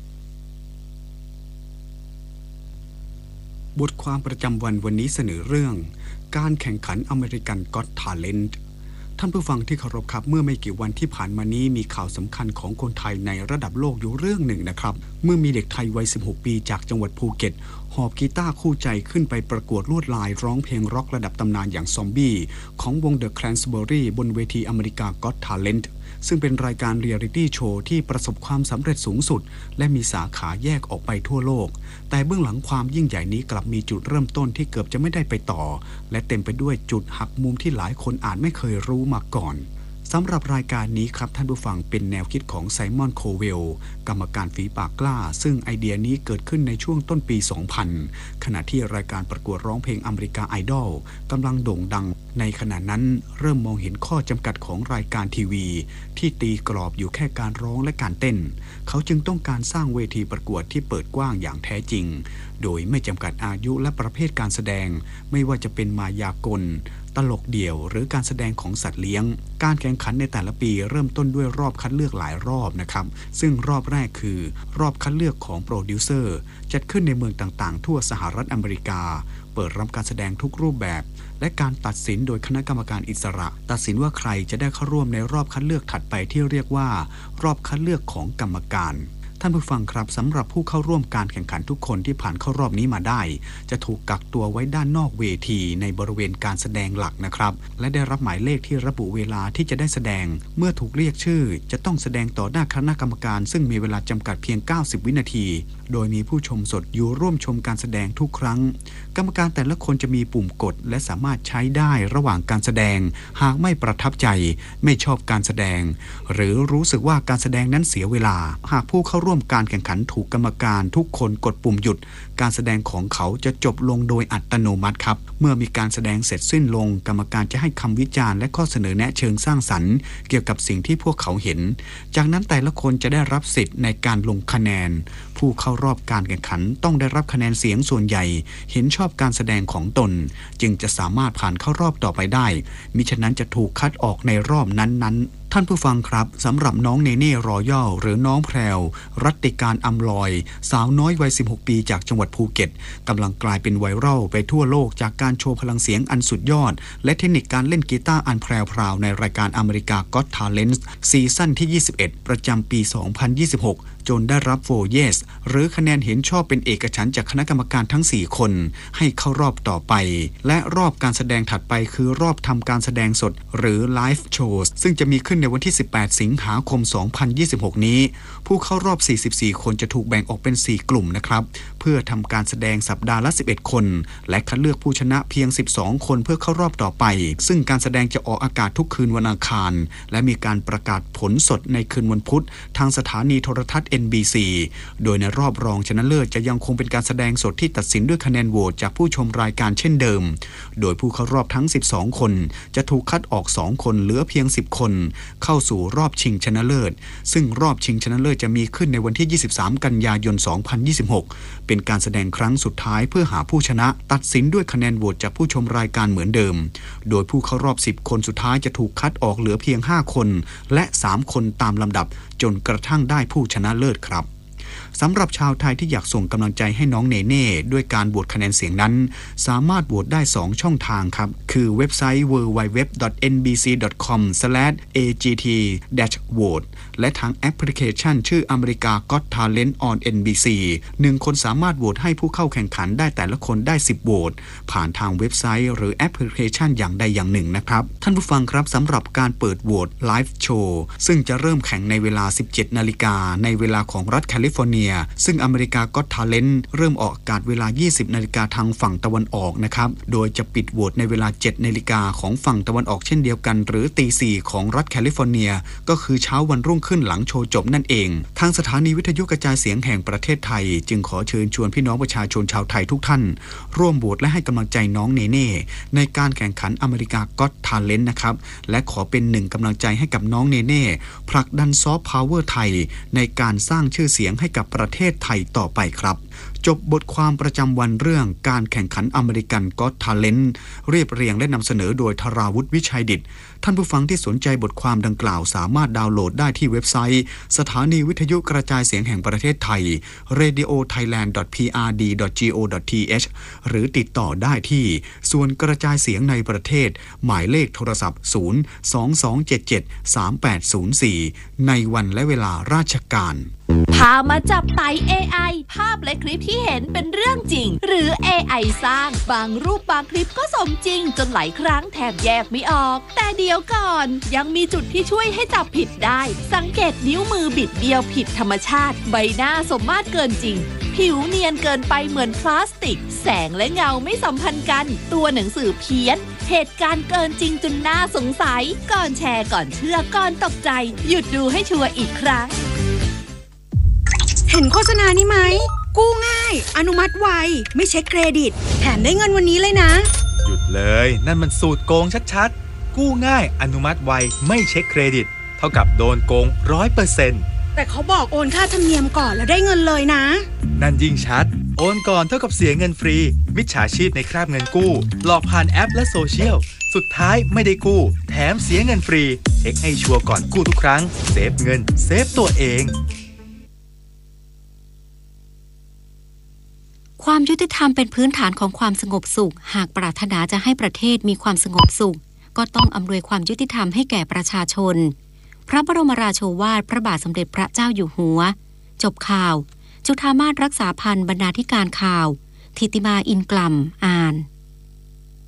บทความประจำวันวันนี้เสนอเรื่องการแข่งขันอเมริกันก็อตทาเลนต์ท่านผู้ฟังที่เคารพครับเมื่อไม่กี่วันที่ผ่านมานี้มีข่าวสำคัญของคนไทยในระดับโลกอยู่เรื่องหนึ่งนะครับเมื่อมีเด็กไทยวัยสิบหกปีจากจังหวัดภูเก็ตหอบกีตาร์คู่ใจขึ้นไปประกวดลวดลายร้องเพลงร็อกระดับตำนานอย่างซอมบี้ของวง The Cransbury บนเวทีอเมริกาก็อตทาเลนต์ซึ่งเป็นรายการเรียลิตี้โชว์ที่ประสบความสำเร็จสูงสุดและมีสาขาแยกออกไปทั่วโลกแต่เบื้องหลังความยิ่งใหญ่นี้กลับมีจุดเริ่มต้นที่เกือบจะไม่ได้ไปต่อและเต็มไปด้วยจุดหักมุมที่หลายคนอาจไม่เคยรู้มาก่อนสำหรับรายการนี้ครับท่านผู้ฟังเป็นแนวคิดของไซมอนโคเวลกรรมการฝีปากกล้าซึ่งไอเดียนี้เกิดขึ้นในช่วงต้นปี สองพัน ขณะที่รายการประกวดร้องเพลงอเมริกาไอดอลกำลังโด่งดังในขณะนั้นเริ่มมองเห็นข้อจำกัดของรายการทีวีที่ตีกรอบอยู่แค่การร้องและการเต้นเขาจึงต้องการสร้างเวทีประกวดที่เปิดกว้างอย่างแท้จริงโดยไม่จำกัดอายุและประเภทการแสดงไม่ว่าจะเป็นมายากลตลกเดี่ยวหรือการแสดงของสัตว์เลี้ยงการแข่งขันในแต่ละปีเริ่มต้นด้วยรอบคัดเลือกหลายรอบนะครับซึ่งรอบแรกคือรอบคัดเลือกของโปรดิวเซอร์จัดขึ้นในเมืองต่างๆทั่วสหรัฐอเมริกาเปิดรับการแสดงทุกรูปแบบและการตัดสินโดยคณะกรรมการอิสระตัดสินว่าใครจะได้เข้าร่วมในรอบคัดเลือกถัดไปที่เรียกว่ารอบคัดเลือกของกรรมการท่านผู้ฟังครับสำหรับผู้เข้าร่วมการแข่งขันทุกคนที่ผ่านเข้ารอบนี้มาได้จะถูกกักตัวไว้ด้านนอกเวทีในบริเวณการแสดงหลักนะครับและได้รับหมายเลขที่ระบุเวลาที่จะได้แสดงเมื่อถูกเรียกชื่อจะต้องแสดงต่อหน้าคณะกรรมการซึ่งมีเวลาจำกัดเพียงเก้าสิบวินาทีโดยมีผู้ชมสดอยู่ร่วมชมการแสดงทุกครั้งกรรมการแต่ละคนจะมีปุ่มกดและสามารถใช้ได้ระหว่างการแสดงหากไม่ประทับใจไม่ชอบการแสดงหรือรู้สึกว่าการแสดงนั้นเสียเวลาหากผู้เข้าร่วมการแข่งขันถูกกรรมการทุกคนกดปุ่มหยุดการแสดงของเขาจะจบลงโดยอัตโนมัติครับเมื่อมีการแสดงเสร็จสิ้นลงกรรมการจะให้คำวิจารณ์และข้อเสนอแนะเชิงสร้างสรรค์เกี่ยวกับสิ่งที่พวกเขาเห็นจากนั้นแต่ละคนจะได้รับสิทธิ์ในการลงคะแนนผู้เข้ารอบการแข่งขันต้องได้รับคะแนนเสียงส่วนใหญ่เห็นชอบการแสดงของตนจึงจะสามารถผ่านเข้ารอบต่อไปได้มิฉะนั้นจะถูกคัดออกในรอบนั้นๆท่านผู้ฟังครับสำหรับน้องเนเน่รอยัลหรือน้องแพรวรัตติการอำลอยสาวน้อยวัยสิบหกปีจากจังหวัดภูเก็ตกำลังกลายเป็นไวรัลไปทั่วโลกจากการโชว์พลังเสียงอันสุดยอดและเทคนิคการเล่นกีตาร์อันแพรวๆในรายการอเมริกาก็อตทาเลนต์ซีซั่นที่ยี่สิบเอ็ดประจำปี สองพันยี่สิบหกจนได้รับโหวต Yes หรือคะแนนเห็นชอบเป็นเอกฉันท์จากคณะกรรมการทั้งสี่คนให้เข้ารอบต่อไปและรอบการแสดงถัดไปคือรอบทำการแสดงสดหรือ Live Shows ซึ่งจะมีขึ้นในวันที่สิบแปดสิงหาคมสองพันยี่สิบหกนี้ผู้เข้ารอบสี่สิบสี่คนจะถูกแบ่งออกเป็นสี่กลุ่มนะครับเพื่อทำการแสดงสัปดาห์ละสิบเอ็ดคนและคัดเลือกผู้ชนะเพียงสิบสองคนเพื่อเข้ารอบต่อไปซึ่งการแสดงจะออกอากาศทุกคืนวันอังคารและมีการประกาศผลสดในคืนวันพุธทางสถานีโทรทัศน์ เอ็น บี ซี โดยในรอบรองชนะเลิศจะยังคงเป็นการแสดงสดที่ตัดสินด้วยคะแนนโหวตจากผู้ชมรายการเช่นเดิมโดยผู้เข้ารอบทั้งสิบสองคนจะถูกคัดออกสองคนเหลือเพียงสิบคนเข้าสู่รอบชิงชนะเลิศซึ่งรอบชิงชนะเลิศจะมีขึ้นในวันที่ยี่สิบสามกันยายนสองพันยี่สิบหกเป็นการแสดงครั้งสุดท้ายเพื่อหาผู้ชนะตัดสินด้วยคะแนนโหวตจากผู้ชมรายการเหมือนเดิมโดยผู้เข้ารอบสิบคนสุดท้ายจะถูกคัดออกเหลือเพียงห้าคนและสามคนตามลำดับจนกระทั่งได้ผู้ชนะเลิศครับสำหรับชาวไทยที่อยากส่งกำลังใจให้น้องเนเน่ด้วยการโหวตคะแนนเสียงนั้นสามารถโหวตได้สองช่องทางครับคือเว็บไซต์ ดับเบิลยู ดับเบิลยู ดับเบิลยู ดอท เอ็น บี ซี ดอท คอม สแลช เอ จี ที โหวต และทางแอปพลิเคชันชื่ออเมริกา Got Talent on เอ็น บี ซี หนึ่งคนสามารถโหวตให้ผู้เข้าแข่งขันได้แต่ละคนได้สิบโหวตผ่านทางเว็บไซต์หรือแอปพลิเคชันอย่างใดอย่างหนึ่งนะครับท่านผู้ฟังครับสำหรับการเปิดโหวตไลฟ์โชว์ซึ่งจะเริ่มแข่งในเวลา สิบเจ็ดนาฬิกาในเวลาของรัฐแคลิฟอร์เนียซึ่งอเมริกา Got Talent เริ่มออกอากาศเวลา ยี่สิบนาฬิกาทางฝั่งตะวันออกนะครับโดยจะปิดโหวตในเวลา เจ็ดนาฬิกาของฝั่งตะวันออกเช่นเดียวกันหรือตีสี่ของรัฐแคลิฟอร์เนียก็คือเช้าวันรุ่งขึ้นหลังโชว์จบนั่นเองทางสถานีวิทยุกระจายเสียงแห่งประเทศไทยจึงขอเชิญชวนพี่น้องประชาชนชาวไทยทุกท่านร่วมโหวตและให้กำลังใจน้องเนเน่ในการแข่งขันอเมริกา Got Talent นะครับและขอเป็นหนึ่งกำลังใจให้กับน้องเนเน่ผลักดันซอฟต์พาวเวอร์ไทยในการสร้างชื่อเสียงให้กับประเทศไทยต่อไปครับจบบทความประจำวันเรื่องการแข่งขันอเมริกัน Got Talent เรียบเรียงและนำเสนอโดยธราวุฒิวิชัยดิษฐ์ท่านผู้ฟังที่สนใจบทความดังกล่าวสามารถดาวน์โหลดได้ที่เว็บไซต์สถานีวิทยุกระจายเสียงแห่งประเทศไทย เรดิโอไทยแลนด์ ดอท พี อาร์ ดี ดอท จี โอ ดอท ที เอช หรือติดต่อได้ที่ส่วนกระจายเสียงในประเทศหมายเลขโทรศัพท์ ศูนย์ สอง สอง เจ็ด เจ็ด สาม แปด ศูนย์ สี่ ในวันและเวลาราชการพามาจับไต่ เอ ไอ ภาพและคลิปที่เห็นเป็นเรื่องจริงหรือ เอ ไอ สร้างบางรูปบางคลิปก็สมจริงจนหลายครั้งแทบแยกไม่ออกแต่เดี๋ยวก่อนยังมีจุดที่ช่วยให้จับผิดได้สังเกตนิ้วมือบิดเบี้ยวผิดธรรมชาติใบหน้าสมมาตรเกินจริงผิวเนียนเกินไปเหมือนพลาสติกแสงและเงาไม่สัมพันธ์กันตัวหนังสือเพี้ยนเหตุการณ์เกินจริงจนน่าสงสัยก่อนแชร์ก่อนเชื่อก่อนตกใจหยุดดูให้ชัวร์อีกครั้งเห็นโฆษณานี้ไหมกู้ง่ายอนุมัติไวไม่เช็คเครดิตแถมได้เงินวันนี้เลยนะหยุดเลยนั่นมันสูตรโกงชัดๆกู้ง่ายอนุมัติไวไม่เช็คเครดิตเท่ากับโดนโกง ร้อยเปอร์เซ็นต์แต่เขาบอกโอนค่าธรรมเนียมก่อนแล้วได้เงินเลยนะนั่นยิ่งชัดโอนก่อนเท่ากับเสียเงินฟรีมิจฉาชีพในคราบเงินกู้หลอกผ่านแอปและโซเชียลสุดท้ายไม่ได้กู้แถมเสียเงินฟรีเช็คให้ชัวร์ก่อนกู้ทุกครั้งเซฟเงินเซฟตัวเองความยุติธรรมเป็นพื้นฐานของความสงบสุขหากปรารถนาจะให้ประเทศมีความสงบสุขก็ต้องอำนวยความยุติธรรมให้แก่ประชาชนพระบรมราโชวาทพระบาทสมเด็จพระเจ้าอยู่หัวจบข่าวจุฑามาสรักษาพันธ์บรรณาธิการข่าวธิติมาอินกล่ำอ่าน